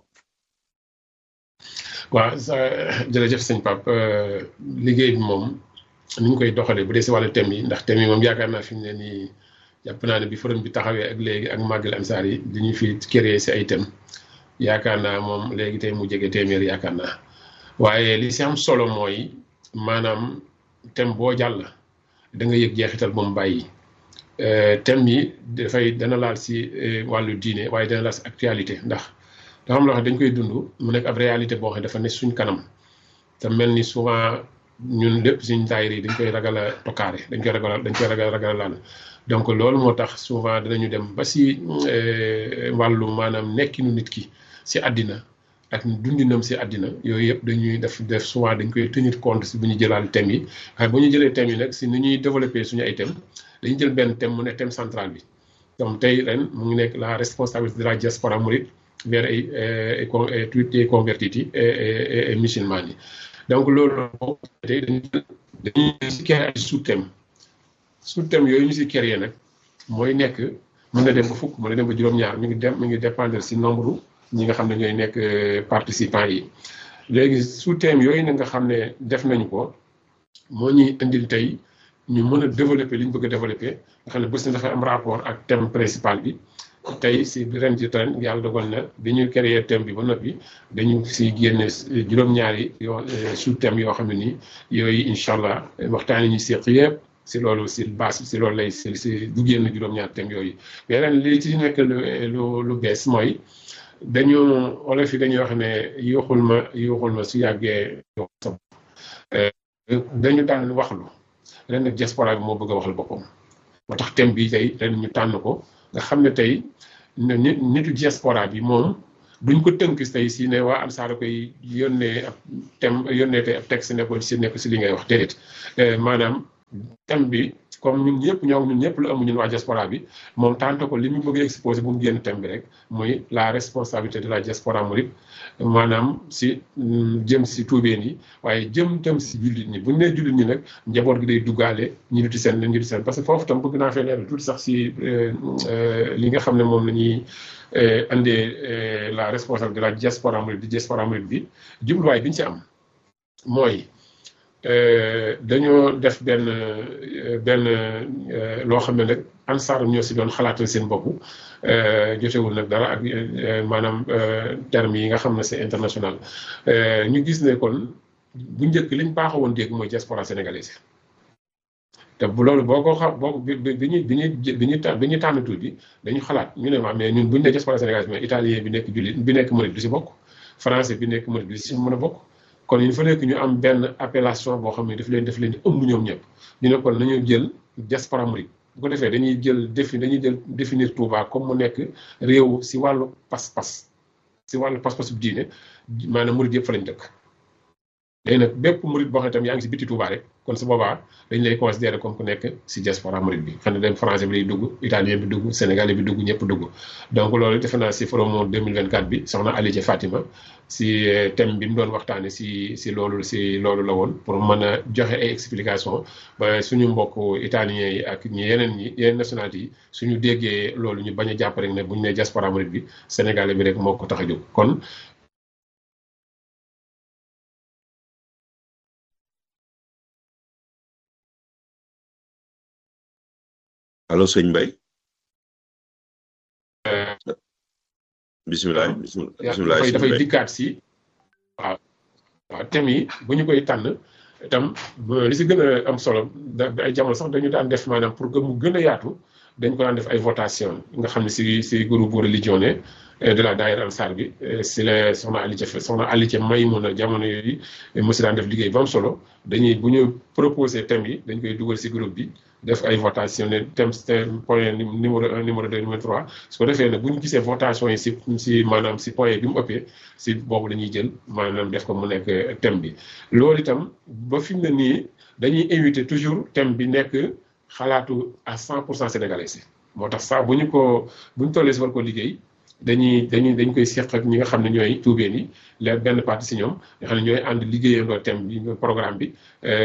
waaw jërëjëf sëñ Pape liggéey bi moom ni ñu koy doxalee bu dee si wàllu thèmes yi ndax thèmes yi moom yaakaar naa fi mu ne nii jàpp naa ne bi forum bi taxawee ak léegi ak màggal Ansaar yi dañuy fi créer si ay thèmes yaakaar naa moom léegi tey mu jege téeméer yaakaar naa waaye li si am solo mooy maanaam thème boo jàll da nga yëg jeexital moom bàyyi thème yi dafay dana laal si wàllu diine waaye dana laal si actualité ndax dafa am loo xam dañ koy dund mu nekk ab réalité boo xam dafa ne suñ kanam te mel ni souvent ñun lépp suñ daayir yi dañ koy ragal a tokkaare dañ koy ragal dañ koy ragal ragal a laal donc loolu moo tax souvent danañu dem ba si wàllu maanaam nekkinu nit ki si àddina ak dundinam si àddina yooyu yëpp dañuy def def souvent dañ koy tenir compte si bu ñu jëlaal thèmes yi waaye bu ñu jëlee thèmes yi nag si ni ñuy développé suñu ay thèmes dañuy jël benn thème mu nekk thème central bi donc tey ren mu ngi nekk la responsabilité de la diaspora mouride vers ay ay convertis yi et et musulmans yi donc loolu tey dañuy dañuy si créer ay sous-thèmes sous-thèmes yooyu ñu si créer nag mooy nekk mën na dem ba fukk mën na dem ba juróom-ñaar mi ngi dem mi ngi dépendre si nombre ñi nga xam ne ñooy nekk participants yi léegi sous-thèmes yooyu nag nga xam ne def nañu ko moo ñuy indil tey ñu mën a développer li ñu bëgg a développer nga xam ne bés na dafay am rapport ak thème principal bi tey si ren ci ren yàlla dogal na bi ñu créer thème bi ba noppi dañu si génne juróom-ñaari yoo sous-thèmes yoo xam ne nii yooyu incha allah waxtaan yi ñu seq yëpp si loolu si base si loolu lay si si du génn juróom-ñaari thèmes yooyu mais ren li ci nekk lu lu bees mooy dañu olof yi dañuy wax ne yuuxul ma yuuxul ma su yàggee dañu daan waxlu ren nag diaspora bi moo bëgg a waxal boppam moo tax thème bi tey ren ñu tànn ko nga xam ne tey nit nitu diaspora bi moom duñ ko tënk tey si ne waa Ansar koy yónnee ab thème yónnee tey ab texte ne ko si nekk si li ngay wax déedéet maanaam thème bi comme ñun ñëpp ñoo ñun ñëpp la amu ñun waa diaspora bi moom tànte ko li mu bëgg exposé bu mu génn thème bi rek muy la responsabilité de la diaspora mouride maanaam si jëm si tuubeen yi waaye jëm tam si jullit ñi bu ñu nee jullit ñi nag njaboot gi day duggaale ñu duti seen ñu duti seen parce que foofu tam bëgg naa fee leeral tuuti sax si li nga xam ne moom la ñuy andee la responsabilité de la diaspora mouride di diaspora mouride bi jubluwaay bi ñu ci am mooy dañoo def benn benn loo xam ne nag Ansar ñoo si doon xalaatal seen bopp jotewul nag dara ak maanaam termes yi nga xam ne c'est international ñu gis ne kon bu njëkk liñ baaxoo woon dégg mooy diaspora sénégalaise te bu loolu boo ko xam boo bi bi ñuy bi ñuy bi ñuy bi ñuy tànn tuut bi dañu xalaat ñu ne ma mais ñun buñu ne diaspora sénégalaise mais italien bi nekk jullit bi nekk murid du si bokk français bi nekk murid du si mën a bokk kon il faut que ñu am benn appellation boo xam ne daf leen daf leen di ëmb ñoom ñëpp ñu ne kon nañu jël diaspora mouride bu ko defee dañuy jël défi dañuy jël définir Touba comme mu nekk réew si wàllu pas-pas si wàllu pas-pas bu diine maanaam murid yëpp fa lañ dëkk. léegi nag bépp murid boo xam ne tam yaa ngi si biti Touba rek kon su boobaa dañ lay considérer comme ku nekk si diaspora mouride bi xam ne dem français bi lay dugg italien bi dugg sénégalais bi dugg ñëpp dugg donc loolu defe naa si forum deux mille vingt-quatre bi soxna Alice Fatima si thème bi mu doon waxtaane si si loolu si loolu la woon pour mën a joxe ay explication ba suñu mbokk italiens yi ak ñi yeneen ñi yeneen nationalités yi suñu déggee loolu ñu bañ a jàpp rek ne bu ñu nee diaspora mouride bi sénégalais bi rek moo ko tax a jóg kon allo sëñ Mbaye bisimilah bisimilah dafay dafay dikkaat si waaw waaw thème yi bu ñu koy tànn itam li si gën a am solo da ay jamono sax dañu daan def maanaam pour que mu gën a yaatu dañ ko daan def ay votation nga xam ne si si groupe religion de la daayira Ansar bi si la soxna Alice soxna Alice may mun a jamono yooyu mosi daan def liggéey ba am solo dañuy bu ñu proposé thème yi dañ koy dugal si groupe bi def ay votation ne thème point numéro un numéro deux numéro trois su ko defee ne bu ñu gisee votation yi si si maanaam si point bi mu ëppee si boobu dañuy jël maanaam def ko mu nekk thème bi. loolu itam ba fi mu ne nii dañuy invité toujours thème bi nekk xalaatu à cent pour cent sénégalais si moo tax sax bu ñu ko bu ñu tollee si war ko liggéey dañuy dañuy dañ koy seq ak ñi nga xam ne ñooy tuubeen yi leen benn partie si ñoom nga xam ne ñooy ànd liggéeyandoo thème bi programme bi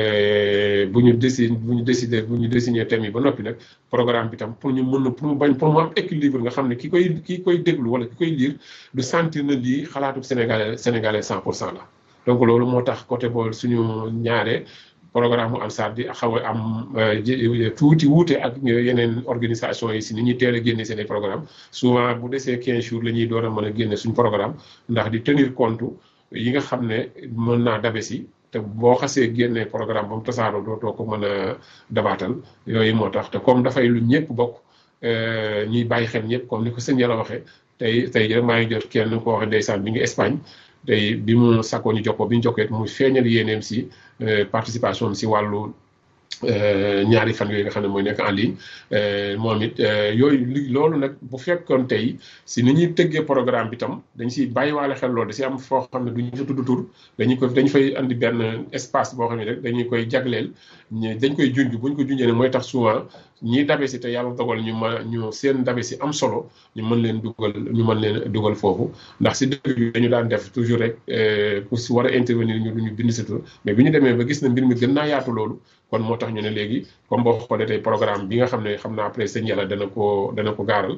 bu ñu décidé bu ñu décidé bu ñu désigné thème yi ba noppi nag programme bi tam pour ñu mën na pour mu bañ pour mu am équilibre nga xam ne ki koy ki koy déglu wala ki koy lire du sentir na lii xalaatu sénégalais sénégalais cent pour cent la donc loolu moo tax côté boobu suñu ñaare programme mu Ansar di xaw a am tuuti wuute ak yeneen organisation yi si ni ñuy teel a génne seen i programme souvent bu desee quinze jours la ñuy door a mën a génne suñu programme ndax di tenir compte yi nga xam ne mën naa dabe si te boo xasee génne programme ba mu tasaaroo dootoo ko mën a dabaatal yooyu moo tax te comme dafay lu ñëpp bokk ñuy bàyyi xel ñëpp comme ni ko sëñ Yàlla waxee tey tey rek maa ngi jot kenn ko waxee ndeysaan bi ngi Espagne tey bi mu sakkoo ñu jokkoo bi ñu jokkee muy feeñal yéeneem si participation si wàllu ñaari fan yooyu nga xam ne mooy nekk en ligne moom it yooyu loolu nag bu fekkoon tey si ni ñuy tëggee programme bi tam dañ si bàyyiwaale xel loolu da si am foo xam ne duñu fa tudd tur dañu ko dañu fay andi benn espace boo xam ne rek dañuy koy jagleel dañ koy junj buñ ko junjee ne mooy tax souvent ñi dabe si te yàlla dogal ñu ma ñu seen dabe si am solo ñu mën leen dugal ñu mën leen dugal foofu ndax si dëkk bi dañu daan def toujours rek pour si war a intervenir ñu duñu bind si tur mais bi ñu demee ba gis na mbir mi gën naa yaatu loolu kon moo tax ñu ne léegi comme boo xoolee tey programme bi nga xam ne xam naa après sëñ Yàlla dana ko dana ko gaaral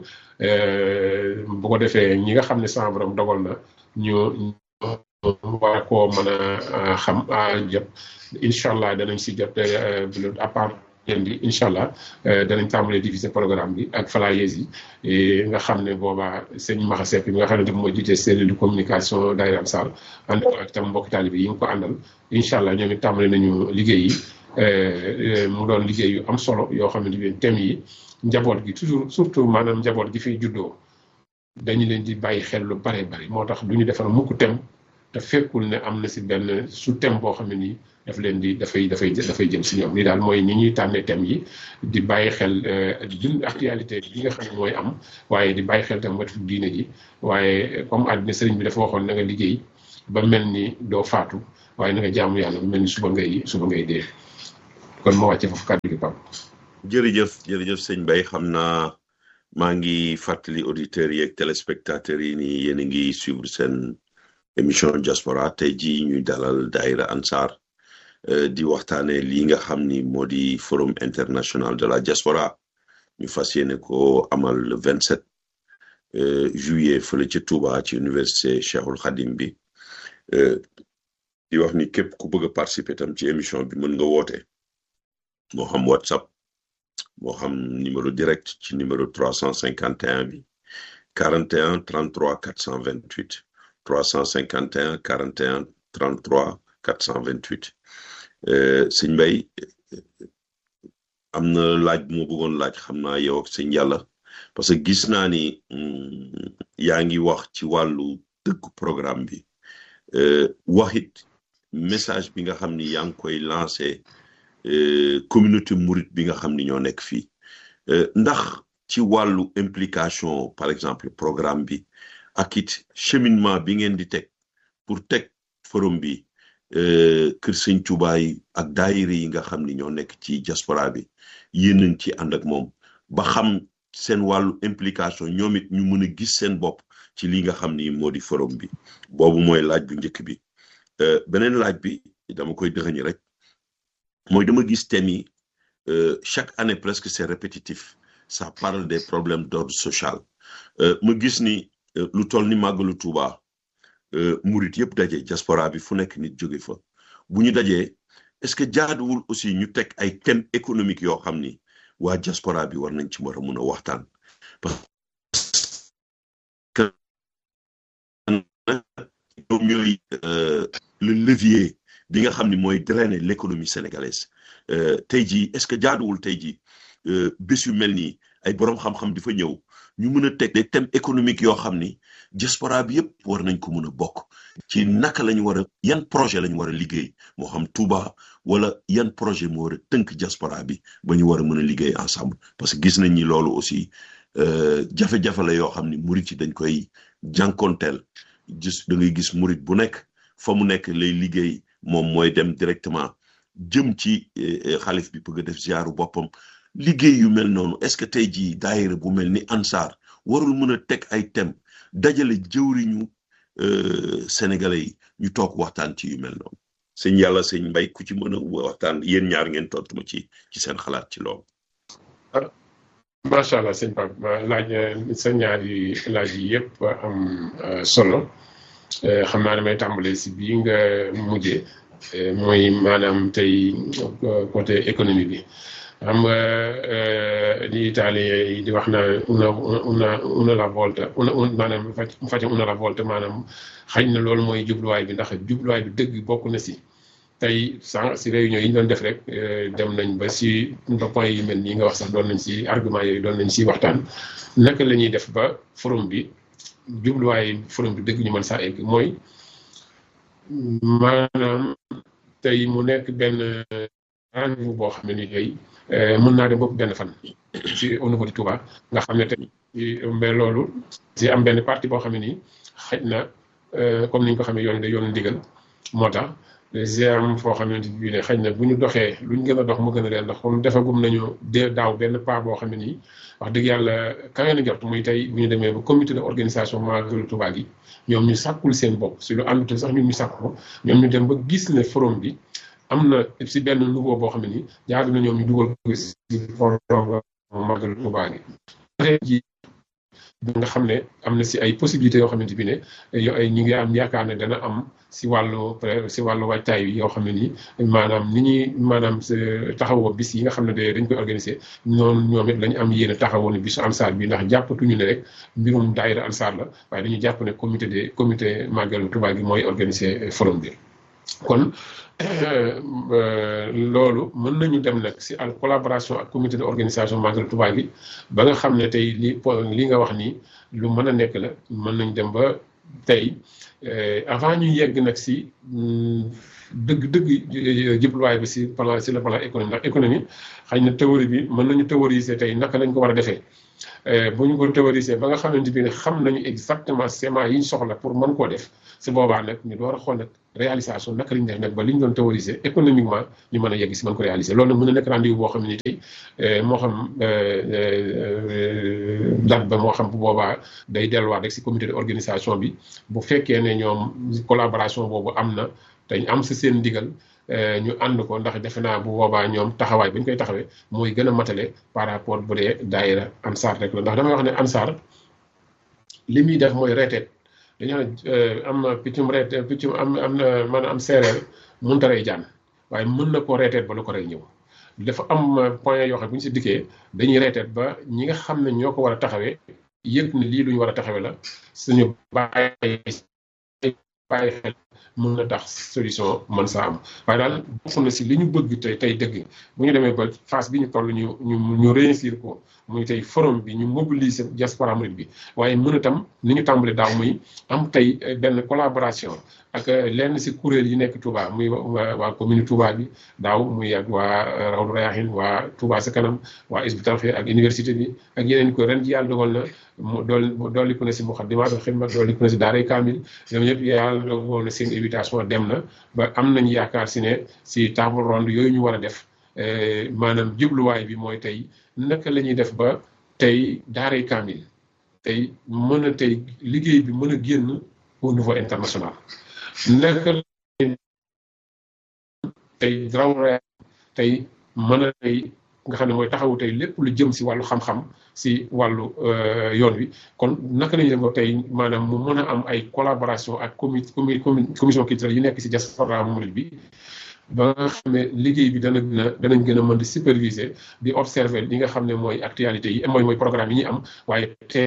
bu ko defee ñi nga xam ne sama borom dogal na ñu war koo mën a xam jot incha allah danañ si jot à part yéen bi incha allah danañ tàmbalee diviser programme bi ak flyers yi nga xam ne boobaa sëñ Maxa Seck bi nga xam ne daf mooy jiite cellule de communication daayira Ansar ànd ko ak tam mbokki taalibe yi nga ko àndal incha allah ñoom it tàmbale nañu liggéey yi mu doon liggéey yu am solo yoo xam ne bi thème yi njaboot gi toujours surtout maanaam njaboot gi fiy juddoo dañu leen di bàyyi xel lu bare bari moo tax du ñu defar mukk thème te fekkul ne am na si benn sous thème boo xam ne nii daf leen di dafay dafay dafay jëm si ñoom. lii daal mooy ni ñuy tànnee thèmes yi di bàyyi xel dund actualité bi nga xam ne mooy am waaye di bàyyi xel tam wetu diine ji waaye comme àddina sëriñ bi dafa waxoon na nga liggéey ba mel ni doo faatu waaye na nga jaamu yàlla ba mel ni suba ngay suba ngay dee kon moo wàcce foofu kàddu gi Pape. jërëjëf jërëjëf sëñ Mbaye xam naa maa ngi fàttali auditeurs yi ak téléspectateurs yi ni yéen a ngi suivre seen émission diaspora tey jii ñuy dalal Daïra Ansar di waxtaane lii nga xam ni moo di forum international de la diaspora ñu fas yéene ko amal le vingt-sept juillet fële ca Touba ci université Cheikhul Khadim bi di wax ni képp ku bëgg a participer tam ci émission bi mën nga woote moo xam WhatsApp moo xam numéro direct ci numéro trois cent cinquante et un bi quarante et un trente-trois quatre cent vingt-huit trois cent cinquante et un quarante et un trente-trois quatre cent vingt-huit sëñ Mbaye am na laaj bu ma bëggoon laaj xam naa yow ak sëñ Yàlla parce que gis naa ni yaa ngi wax ci wàllu dëgg programme bi waxit message bi nga xam ni yaa ngi koy lancé communauté mouride bi nga xam ni ñoo nekk fii ndax ci wàllu implication par exemple programme bi ak it cheminement bi ngeen di teg pour teg forum bi kër sëñ Tuubaa yi ak daayira yi nga xam ni ñoo nekk ci diaspora bi yéen nañ ci ànd ak moom ba xam seen wàllu implication ñoom it ñu mën a gis seen bopp ci li nga xam ni moo di forum bi boobu mooy laaj bu njëkk bi beneen laaj bi dama koy dëxëñ rek mooy dama gis thème yi chaque année presque c'est répétitif ça parle des problèmes d'ordre social ma gis ni lu toll ni màggalu Tuuba murit yëpp daje diaspora bi fu nekk nit jóge fa bu ñu dajee est-ce que jaaduwul aussi ñu teg ay thèmes économiques yoo xam ni waa diaspora bi war nañ ci war a mun a waxtaan parce que ñoom ñooy le levier bi nga xam ni mooy drainer l'économie sénégalaise tey jii est-ce que jaaduwul tey jii bés yu mel nii ay boroom xam-xam di fa ñëw ñu mën a teg des thèmes économiques yoo xam ni diaspora bi yëpp war nañ ko mën a bokk ci naka la ñu war a yan projet la ñu war a liggéey moo xam Touba wala yan projet moo war a tënk diaspora bi ba ñu war a mën a liggéey ensemble parce que gis nañ ni loolu aussi jafe-jafe la yoo xam ni murit yi dañ koy jànkonteel gis da ngay gis murit bu nekk fa mu nekk lay liggéey moom mooy dem directement jëm ci xalif bi bëgg a def ziaru boppam liggéey yu mel noonu est-ce que tey jii daayira bu mel ni Ansar warul mën a teg ay thèmes dajale jëwriñu sénégalais yi ñu toog waxtaan ci yu mel noonu sëñ Yàlla sëñ Mbaye ku ci mën a waxtaan yéen ñaar ngeen tontu ma ci ci seen xalaat ci loolu. macha allah sëñ Pape laaj sa ñaari laaj yi yëpp am solo xam naa damay tàmbalee si bii nga mujjee mooy maanaam tey côté économie bi. xam nga li italien yi di wax naa una una una la volta una maanaam facce una la volta maanaam xëy na loolu mooy jubluwaay bi ndax jubluwaay bi dëgg bokk na si tey sànq si réunion yi ñu doon def rek dem nañ ba si ba point yi mel nii nga wax sax doon nañ si argument yooyu doon nañ si waxtaan naka la ñuy def ba forum bi jubluwaay forum bi dëgg ñu mën saa egg mooy maanaam tey mu nekk benn rendez-vous boo xam ne ni tey mën naa dem bopp benn fan ci au niveau de Touba nga xam ne tey mais loolu si am benn partie boo xam ne nii xëj na comme ni ñu ko xamee yoon de yoonu ndigal moo tax si am foo xamante bi ne xëy na bu ñu doxee lu ñu gën a dox mu gën a leen ndax comme defagum nañu de daaw benn pas boo xam ne nii wax dëgg yàlla kawe na jot muy tey bu ñu demee ba comité de organisation Màggalu Touba gi ñoom ñu sàkkul seen bopp si lu àndutul sax ñun ñu sàkk ko ñoom ñu dem ba gis ne forum bi am na si benn niveau boo xam ne nii jaadu na ñoom ñu dugal ko si forum Màggalu Touba gi nga xam ne am na si ay possibilités yoo xamante bi ne yo ay ñi ngi am yaakaar ne dana am si wàllu si wàllu waajtaay yi yoo xam ne nii maanaam ni ñuy maanaam taxawoo bis yi nga xam ne de dañ koy organiser noonu ñoom it lañu am yéen a taxawoo ne bisu Ansar bi ndax jàppatuñu ne rek mbirum daayira Ansar la waaye dañu jàpp ne comité de comité Màggalu Touba gi mooy organiser forum bi kon loolu mën nañu dem nag si en collaboration ak comité de organisation Màggalu Touba gi ba nga xam ne tey li li nga wax nii lu mën a nekk la mën nañ dem ba tey avant ñu yegg nag si dëgg dëgg jubluwaay bi si plan si le plan économie ndax économie xëy na théorie bi mën nañu théoriser tey naka lañ ko war a defee bu ñu ko théoriser ba nga xamante bi ne xam nañu exactement schéma yi ñu soxla pour mën koo def si boobaa nag ñu door a xool nag réalisation naka lañ def nag ba li ñu doon théoriser économiquement ñu mën a yegg si mën ko réaliser loolu nag mën na nekk rendez-vous boo xam ne ni tey moo xam date ba moo xam bu boobaa day delluwaat rek si comité de organisation bi bu fekkee ne ñoom collaboration boobu am na te ñu am si seen ndigal ñu ànd ko ndax defe naa bu boobaa ñoom taxawaay bu ñu koy taxawee mooy gën a matale par rapport bu dee daayira ansaar rek la ndax damay wax ne ansaar li muy def mooy reeteet dañoo ne am na piccum reet piccum am am na mën a am séeréer mënut a rey jaan waaye mën na koo reeteet ba lu ko rey ñëw dafa am point yoo xam bu ñu si dikkee dañuy reeteet ba ñi nga xam ne ñoo ko war a taxawee yëg ne lii lu ñu war a taxawee la suñu bàyyi bàyyi xel mën na tax solution mën saa am waaye daal bokk na si li ñu bëgg tey tey dëgg bu ñu demee ba phase bi ñu toll ñu ñu ñu réussir ko muy tey forum bi ñu mobiliser diaspora mouride bi waaye mën a tam ni ñu tàmbali daaw muy am tey benn collaboration ak lenn si kuréel yi nekk Touba muy waa commune Touba bi daaw muy ak waa Rawdu Rayaahin waa Touba sa kanam waa Hizbut Tarqiyyah ak université bi ak yeneen ko ren ji yàlla dogal na mu dool dolli ko na si Moukhaddamatoul Khidma dolli ko na si Daaray Kaamil ñoom ñëpp yàlla dogal na seen invitation dem na ba am nañu yaakaar si ne si table ronde yooyu ñu war a def maanaam jubluwaay bi mooy tey naka la ñuy def ba tey Daaray Kaamil tey mën a tey liggéey bi mën a génn au niveau international naka la tey Rawdu tey mën a tey nga xam ne mooy taxawu tey lépp lu jëm si wàllu xam-xam si wàllu yoon wi kon naka la ñuy def tey maanaam mu mën a am ay collaboration ak comi commission culturelle yi nekk si diaspora mouride bi ba nga xam ne liggéey bi dana gën a danañ gën a mën di superviser di observer li nga xam ne mooy actualité yi mooy mooy programme yi ñuy am waaye te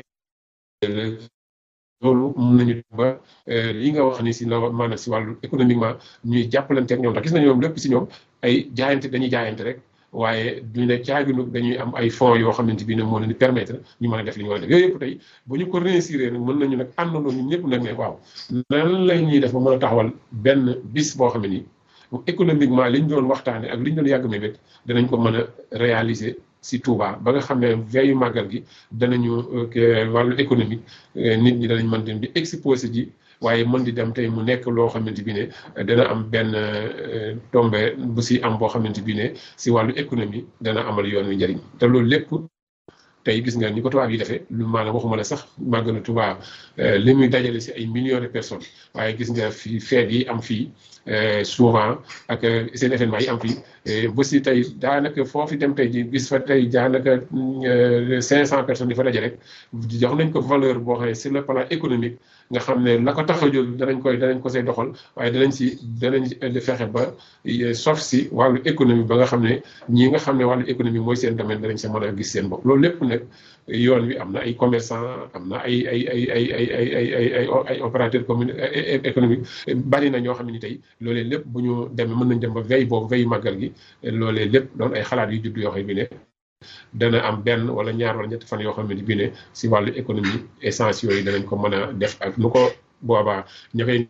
loolu mun nañu ba li nga wax ni si la maanaam si wàllu économiquement ñuy jàppalante ak ñoom ndax gis nañu ñoom lépp si ñoom ay jaayante dañuy jaayante rek waaye duñu ne caaginu dañuy am ay fonds yoo xamante bi ne moo leen di permettre ñu mën a def li ñu war a def yooyu yëpp tey bu ñu ko réussir nag mën nañu nag àndandoo ñun ñëpp nag ne waaw nan la ñuy def ba mën a taxawal benn bis boo xam ne nii économiquement li ñu doon waxtaane ak li ñu doon yàgg mébét danañ ko mën a réaliser si Touba ba nga xam ne veillu màggal gi danañu wàllu économique nit ñi danañ mën dem di exposé ji waaye mën di dem tey mu nekk loo xamante bi ne dana am benn tombé bu si am boo xamante bi ne si wàllu économie dana amal yoon wi njëriñ te loolu lépp tey gis nga ni ko tubaab yi defee lu maanaam waxuma la sax màggalu Touba li muy dajale si ay millions de personnes waaye gis nga fii feet yi am fii souvent ak seen événement yi am fii ba si tey daanaka foofu dem tey ji gis fa tey daanaka cinq cent personnes di fa daje rek jox nañ ko valeur boo xam ne sur le plan économique nga xam ne la ko tax a jóg danañ koy danañ ko say doxal waaye danañ si danañ fexe ba sauf si wàllu économie ba nga xam ne ñi nga xam ne wàllu économie mooy seen domaine danañ sa mën a gis seen bopp loolu lépp nag yoon wi am na ay commerçant am na ay ay ay ay ay ay ay ay ay ay opérateur commune économique bari na ñoo xam ne ni tey loolee lépp bu ñu demee mën nañ dem ba veille boobu veille màggal gi loolee lépp doon ay xalaat yu judd yoo xam ne bi ne dana am benn wala ñaar wala ñetti fan yoo xam ne bi ne si wàllu économie essence yooyu danañ ko mën a def ak nu ko boobaa ña koy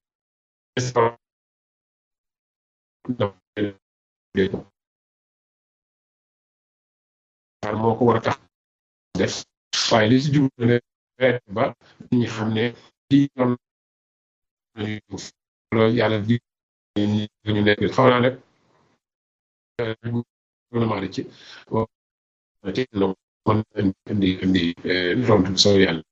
moo ko war a tax def waaye li si jublu ne ba nit ñi xam ne lii yoon loolu yàlla di ñu nekk xaw naa nag gouvernement ci ci no man indi indi tontu soo yàlla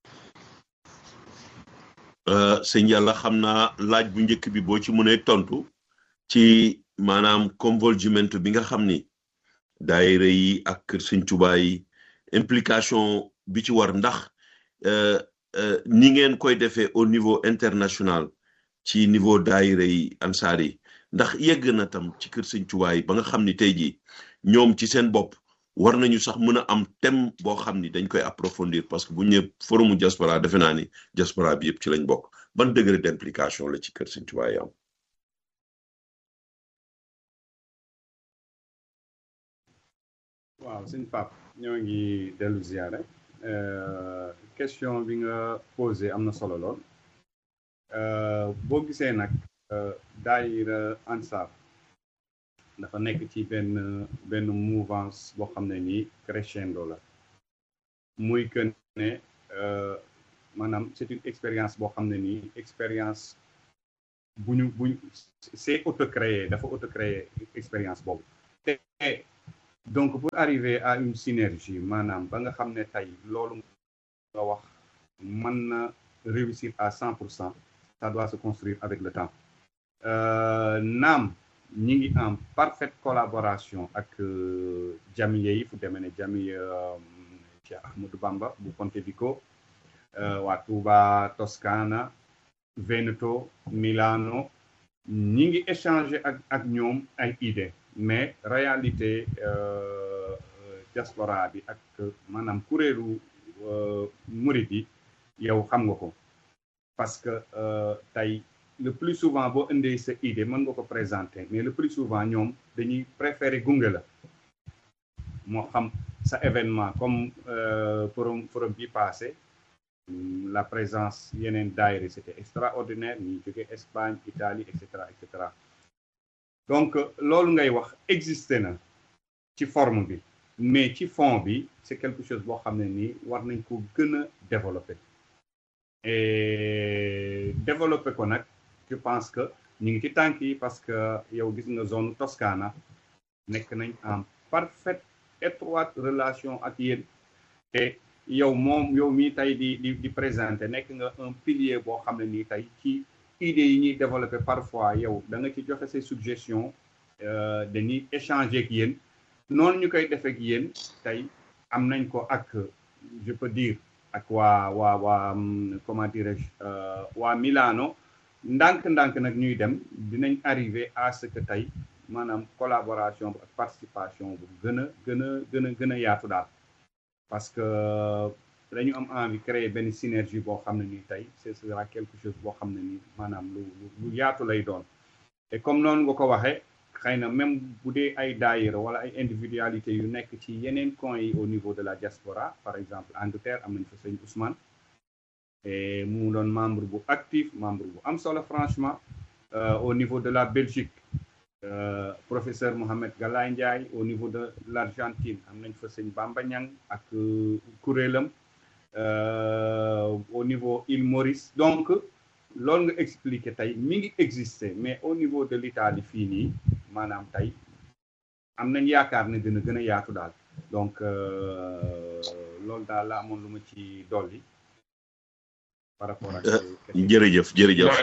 sëñ yàlla xam naa laaj bu njëkk bi boo ci mënee tontu ci maanaam convolgimento bi nga xam ni daayira yi ak kër sëñ Tuubaa yi implication bi ci war ndax ni ngeen koy defee au niveau international ci niveau daayira yi ansaar yi ndax yegg na tam ci kër sëñ Tuubaa yi ba nga xam ni tey jii ñoom ci seen bopp war nañu sax mën a am thème boo xam ni dañ koy approfondir parce que bu ñu nee forumu diaspora defe naa ni diaspora bi yëpp ci lañ bokk ban degré d'implication la ci kër sëñ Tuubaa yi am. waaw sëñ Pape ñoo ngi dellu ziyaare question bi nga posé am na solo lool boo gisee nag daayira Ansar dafa nekk ci benn benn mouvance boo xam ne nii crescendo la muy que ne maanaam c'est une expérience boo xam ne nii expérience bu ñu bu ñu c'est autocréé dafa autocréé expérience boobu te donc pour arriver à une synergie maanaam ba nga xam ne tey loolu nga wax mën na réussir à cent pour cent ça doit se construire avec le temps naam ñi ngi en parfaite collaboration ak jamiye yi fu demee ne jamiye Cheikh Ahmadou Bamba bu Pontevico waa Touba Toscana Veneto Milano ñi ngi échanger ak ak ñoom ay idées mais réalité diaspora bi ak maanaam kuréelu murid yi yow xam nga ko parce que tey le plus souvent boo indee sa idée mën nga ko présenter mais le plus souvent ñoom dañuy préférer gunge la moo xam sa événement comme forum forum bi passé la présence yeneen daayira c'était extraordinaire ñi jóge Espagne Italie et cetera et cetera donc loolu ngay wax existé na ci forme bi mais ci fond bi c'est quelque chose boo xam ne nii war nañ ko gën a développer et développer ko nag je pense que ñu ngi ci tànk yi parce que yow gis nga zone Toscana nekk nañ en parfaite étroite relation ak yéen te yow moom yow mii tey di di di présenter nekk nga un pilier boo xam ne nii tey ci idées yi ñuy développer parfois yow da nga ci joxe ses suggestions dañuy échanger ak yéen noonu ñu koy defee ak yéen tey am nañ ko ak je peux dire ak waa waa waa comment dirais-je waa Milano ndànk-ndànk nag ñuy dem dinañ arriver à ce que tey maanaam collaboration ak participation bu gën a gën a gën a gën a yaatu daal parce que dañu am envie créer benn synergie boo xam ne nii tey ce sera quelque chose boo xam ne nii maanaam lu lu yaatu lay doon et comme noonu nga ko waxee xëy na même bu dee ay daayira wala ay individualité yu nekk ci yeneen coins yi au niveau de la diaspora par exemple Angleterre am nañ fa sëñ Ousmane et mu doon membre bu actif membre bu am solo franchement au niveau de la Belgique Euh, professeur Mohamed Galaye Ndiaye au niveau de l'Argentine am nañ fa sëñ Bamba Niang ak kuréelam euh, au niveau Île Maurice donc loolu nga expliqué tey mi ngi exister mais au niveau de l'Italie fii nii maanaam tey am nañ yaakaar ne dina gën a yaatu daal donc euh, loolu daal la amoon lu ma ci dolli par rapport ak jërëjëf jërëjëf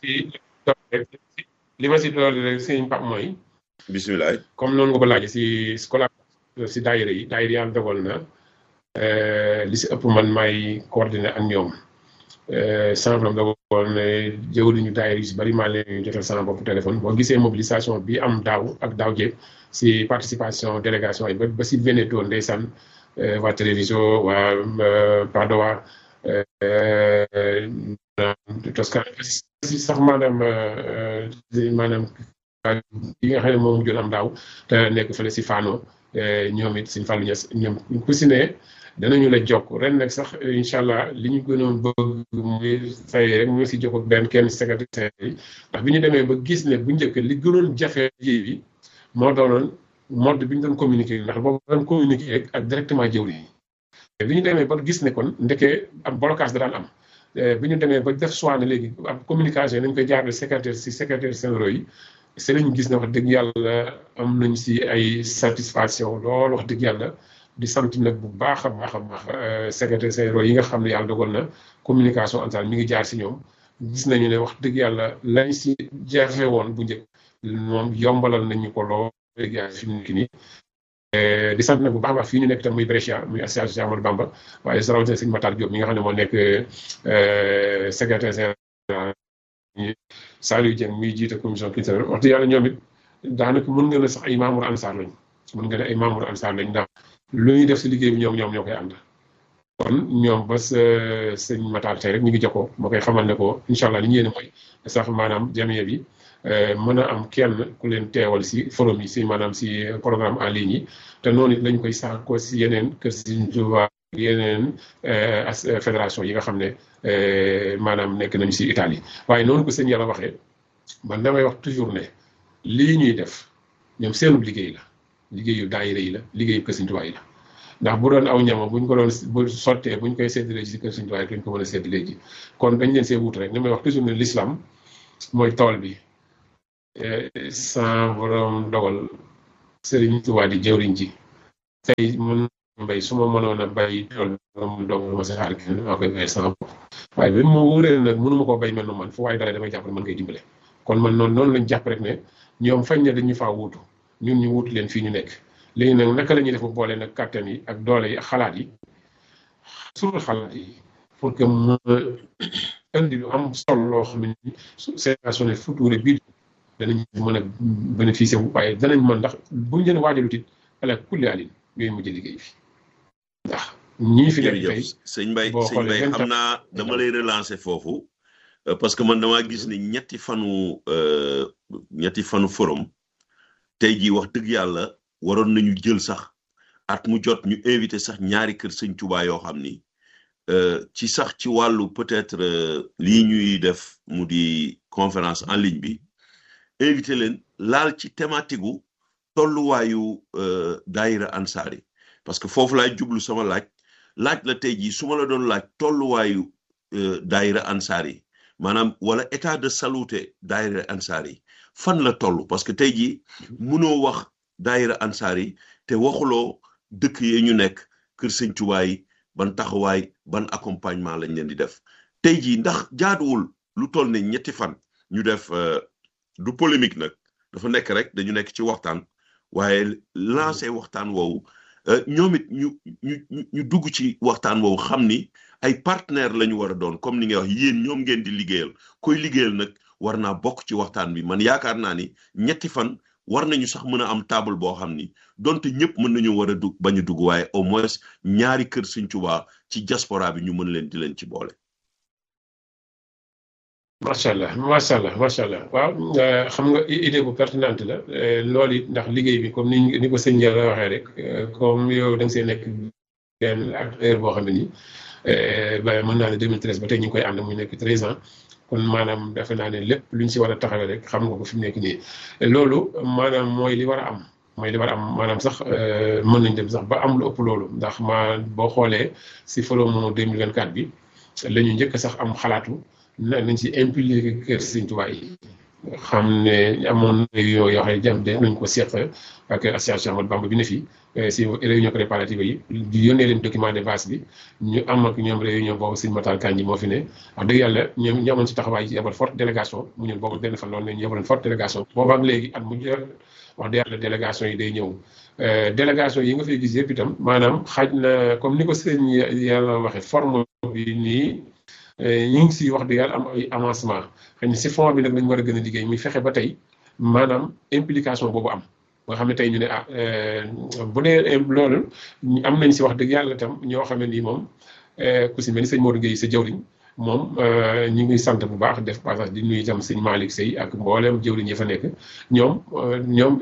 li ma si loolu rek sëñ Pape mooy bismillah comme noonu nga ko laajee si scolaire si daayira yi daayira yàlla dogal na li si ëpp man may coordonné ak ñoom sans problème dogal ne jëwriñu daayira yu si bari maa leen jotal sama bopp téléphone boo gisee mobilisation bi am daaw ak daaw jéeg si participation délégation yi ba ba si Veneto ndeysaan waa télévision waa Padova Toscane si sax maanaam maanaam yi nga xam ne moom jot am daaw te nekk fële si Fano ñoom it Sëñ Fallou Niass ñoom ku si ne danañu la jokk ren nag sax incha allah li ñu gënoon bëgg muy fay rek mu si jokk benn kenn secrétaire yi ndax bi ñu demee ba gis ne bu njëkk li gënoon jafe ji bi moo doonoon mode bi ñu doon communiquer ndax boobu doon communiquer rek ak directement jëwriñ yi bi ñu demee ba gis ne kon ndekee am blocage da daan am bi ñu demee ba def choix ne léegi ab communication nañ koy jaarale secrétaire si secrétaire généraux yi si lañu gis ne wax dëgg yàlla am nañ si ay satisfaction loolu wax dëgg yàlla di sant nag bu baax a baax a baax secrétaire généraux yi nga xam ne yàlla dogal na communication Ansar mi ngi jaar si ñoom gis nañu ne wax dëgg yàlla lañ si jafe woon bu njëkk moom yombalal nañu ko lool dëgg yàlla fi mu nekk nii di sant nag bu baax a baax fii ñu nekk tam muy Brescia muy association Amadou Bamba waaye sa rawatina sëñ Matar Diop mi nga xam ne moo nekk secrétaire général Saliou Dieng muy jiite commission culturelle wax dëgg yàlla ñoom it daanaka mën nga ne sax ay membres Ansar lañ mën nga ne ay membres Ansar lañ ndax lu ñuy def si liggéey bi ñoom ñoom ñoo koy ànd kon ñoom ba sa sëñ Matar tey rek ñu ngi jokkoo ma koy xamal ne ko incha allah li ñu yéene mooy sax maanaam jamiya bi mën a am kenn ku leen teewal si forum yi si maanaam si programme en ligne yi te noonu it lañ koy sax ko si yeneen kër si Touba yeneen fédération yi nga xam ne maanaam nekk nañu si Italie waaye noonu ko sëñ Yàlla waxee man damay wax toujours ne lii ñuy def ñoom seenu liggéey la liggéeyu daayira yi la liggéeyu kër Sëñ Tuubaa yi la ndax bu doon aw ñama buñ ko doon bu sottee buñ koy séddalee ci kër Sëñ Tuubaa yi duñ ko mën a séddalee ji kon dañ leen see wut rek ni may wax toujours ne l'islam mooy tool bi sans borom dogal Sëriñ Tuubaa di jëwriñ ji tey mën mbay su ma mënoon a bay tool moom dong ma si xaar kenn maa koy bay sama bopp waaye bi ma wóoree nag mënu ma koo bay mel no man fu waaye dalee damay jàpp ne man ngay dimbale kon man noonu noonu lañ jàpp rek ne ñoom fañ ne dañu faa wuutu ñun ñu wuutu leen fii ñu nekk léegi nag naka la ñuy def ba boole nag kàttan yi ak doole yi ak xalaat yi surtout xalaat yi pour que mu indi lu am solo loo xam ne génération future bii danañ mën a bénéficier wu waaye danañ mën ndax buñ leen waajalu tit ala kulli alin ñooy mujj liggéey fi ndax ñii fi nekk tey sëñ Mbaye sëñ Mbaye xam naa dama lay relancer foofu parce que man damaa gis ni ñetti fanu ñetti fanu forum tey jii wax dëgg yàlla waroon nañu jël sax at mu jot ñu invité sax ñaari kër sëñ Tuubaa yoo xam ni ci sax ci wàllu peut-être lii ñuy def mu di conférence en ligne bi invité leen laal ci thématique gu tolluwaayu daayira ansaar yi parce que foofu laay jublu sama laaj laaj la tey jii su ma la doon laaj tolluwaayu daayira ansaar yi maanaam wala état de saluté daayira ansaar yi fan la toll parce que tey jii mënoo wax daayira ansaar yi te waxuloo dëkk yi ñu nekk kër sëñ Tuubaa yi ban taxawaay ban accompagnement lañ leen di def tey jii ndax jaaduwul lu toll ne ñetti fan ñu def du polémique nag dafa nekk rek dañu nekk ci waxtaan waaye lancé waxtaan woowu ñoom it ñu ñu ñu dugg ci waxtaan woowu xam ni ay partenaire la ñu war a doon comme ni ngay wax yéen ñoom ngeen di liggéeyal koy liggéeyal nag war naa bokk ci waxtaan bi man yaakaar naa ni ñetti fan war nañu sax mën a am table boo xam ni donte ñëpp mën nañu war a dugg bañ a dugg waaye au moins ñaari kër Sëñ Tuubaa ci diaspora bi ñu mën leen di leen ci boole. macha allah macha allah macha allah waaw xam nga idée bu pertinente la loolu it ndax liggéey bi comme ni ni ko sëñ Yàlla waxee rek comme yow da nga see nekk benn acteur boo xam ne nii ba mën naa ne deux mille treize ba tey ñu ngi koy ànd muy nekk treize ans kon maanaam defe naa ne lépp luñ si war a taxawee rek xam nga ko fi mu nekk nii loolu maanaam mooy li war a am mooy li war a am maanaam sax mën nañ dem sax ba am lu ëpp loolu ndax ma boo xoolee si forum deux mille vingt-quatre bi la ñu njëkk sax am xalaatu na nañ si impliqué kër Sëñ Tuubaa yi xam ne amoon réunion yoo xam ne jam de nañ ko seq ak association Ahmadou Bamba bi ne fii si réunion préparative yi di yónnee leen document de base bi ñu am ak ñoom réunion boobu Sëñ Matar Kanji moo fi ne wax dëgg yàlla ñoom ñu amoon si taxawaay ci yabal forte délégation mu ñun boobu benn fan loolu ne ñu yabaloon forte délégation boobaak léegi at mu jël wax dëgg yàlla délégation yi day ñëw délégation yi nga fay gis yëpp itam maanaam xaaj na comme ni ko sëñ Yàlla waxee forme bi nii ñu ngi si wax dëgg yàlla am ay avancement xëy na si fond bi nag lañu war a gën a liggéey muy fexe ba tey maanaam implication boobu am nga xam ne tey ñu ne ah bu dee loolu am nañ si wax dëgg yàlla itam ñoo xam ne nii moom ku si mel ni sëñ Modou Guèye sa jawriñ moom ñu ngi sant bu baax def passage di nuyu itam sëñ Malick Sey ak mboolem jawriñ yi fa nekk ñoom ñoom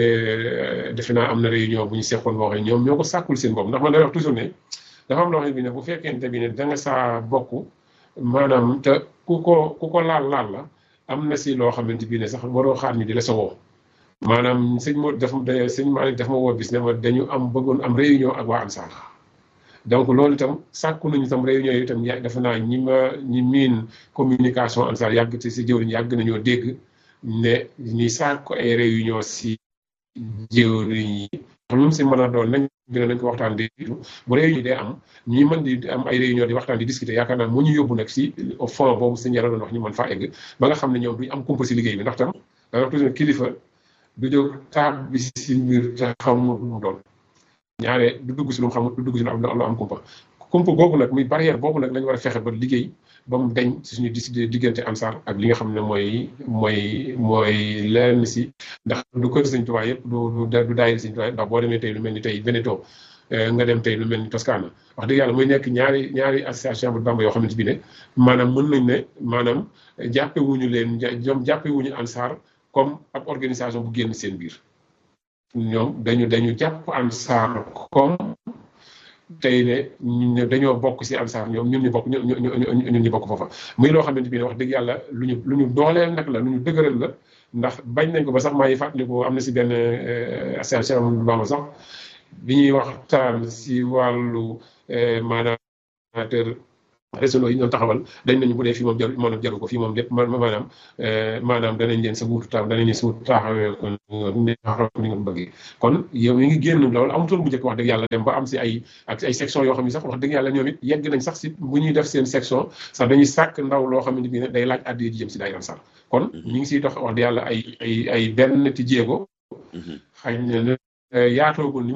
defe naa am na réunion bu ñu seqoon boo xam ne ñoom ñoo ko sàkkul seen bopp ndax man day wax toujours ne dafa am loo xam ne bi ne bu fekkente bi ne da nga saa bokk maanaam te ku ko ku ko laal laal la am na si loo xamante bi ne sax waroo xaar ni di la sa woo maanaam sëñ moo daf sëñ Malick daf ma woo bis ne ma dañu am bëggoon am réunion ak waa Ansar donc loolu itam sàkku nañu itam réunion yi itam ya defe naa ñi ma ñi miin communication Ansar yàgg te si jëwriñ yàgg nañoo dégg ne ñi sàkku ay réunion si jëwriñ yi ñun si mën a doon nañ dina nañ ko waxtaan di bu réunion dee am ñuy mën di am ay réunion di waxtaan di discuter yaakaar naa mu ñu yóbbu nag si au fond boobu sëñ Yàlla doon wax ñu mën faa egg ba nga xam ne ñoom duñ am kumpa si liggéey bi ndax tam da wax toujours kilifa du jóg taab bi si mbir te xamul mu doon ñaare du dugg si lu mu xamul du dugg si lu am lu am kumpa kumpa googu nag muy barrière boobu nag lañ war a fexe ba liggéey ba mu deñ si suñu diggante Ansar ak li nga xam ne mooy mooy mooy lenn si ndax du kër Sëñ Tuubaa yëpp du du daayira Sëñ Tuubaa ndax boo demee tey lu mel ni tey Veneto nga dem tey lu mel ni Toscana wax dëgg yàlla muy nekk ñaari ñaari association Ahmadou Bamba yoo xamante bi ne maanaam mën nañ ne maanaam jàppe wuñu leen ñoom jàppe wuñu Ansar comme ab organisation bu génn seen biir ñoom dañu dañu jàpp Ansar comme tey ne dañoo bokk si Ansar ñoom ñun ñu bokk ñu ñu ñun ñu bokk foofa muy loo xamante bi ne wax dëgg yàlla lu ñu lu ñu dooleel nag la lu ñu dëgëral la ndax bañ nañ ko ba sax maa ngi fàttaliku am na si benn association Bamba sax bi ñuy waxtaan si wàllu maanaam réseau yi ñu doon taxawal dañ nañu bu dee fii moom jaru moom jaru ko fii moom lépp maanaam maanaam danañ leen sa wuutu taam danañ leen sa wuutu taxawee ko ni nga bëggee kon yow mi ngi génn loolu amutoon bu njëkk wax dëgg yàlla dem ba am si ay ak ay section yoo xam ne sax wax dëgg yàlla ñoom it yegg nañ sax si bu ñuy def seen section sax dañuy sàkk ndaw loo xamante bi ne day laaj addiya ji jëm si daayira Ansar kon ñu ngi siy dox wax dëgg yàlla ay ay ay benn ti jéego xëy na yaatoogul ni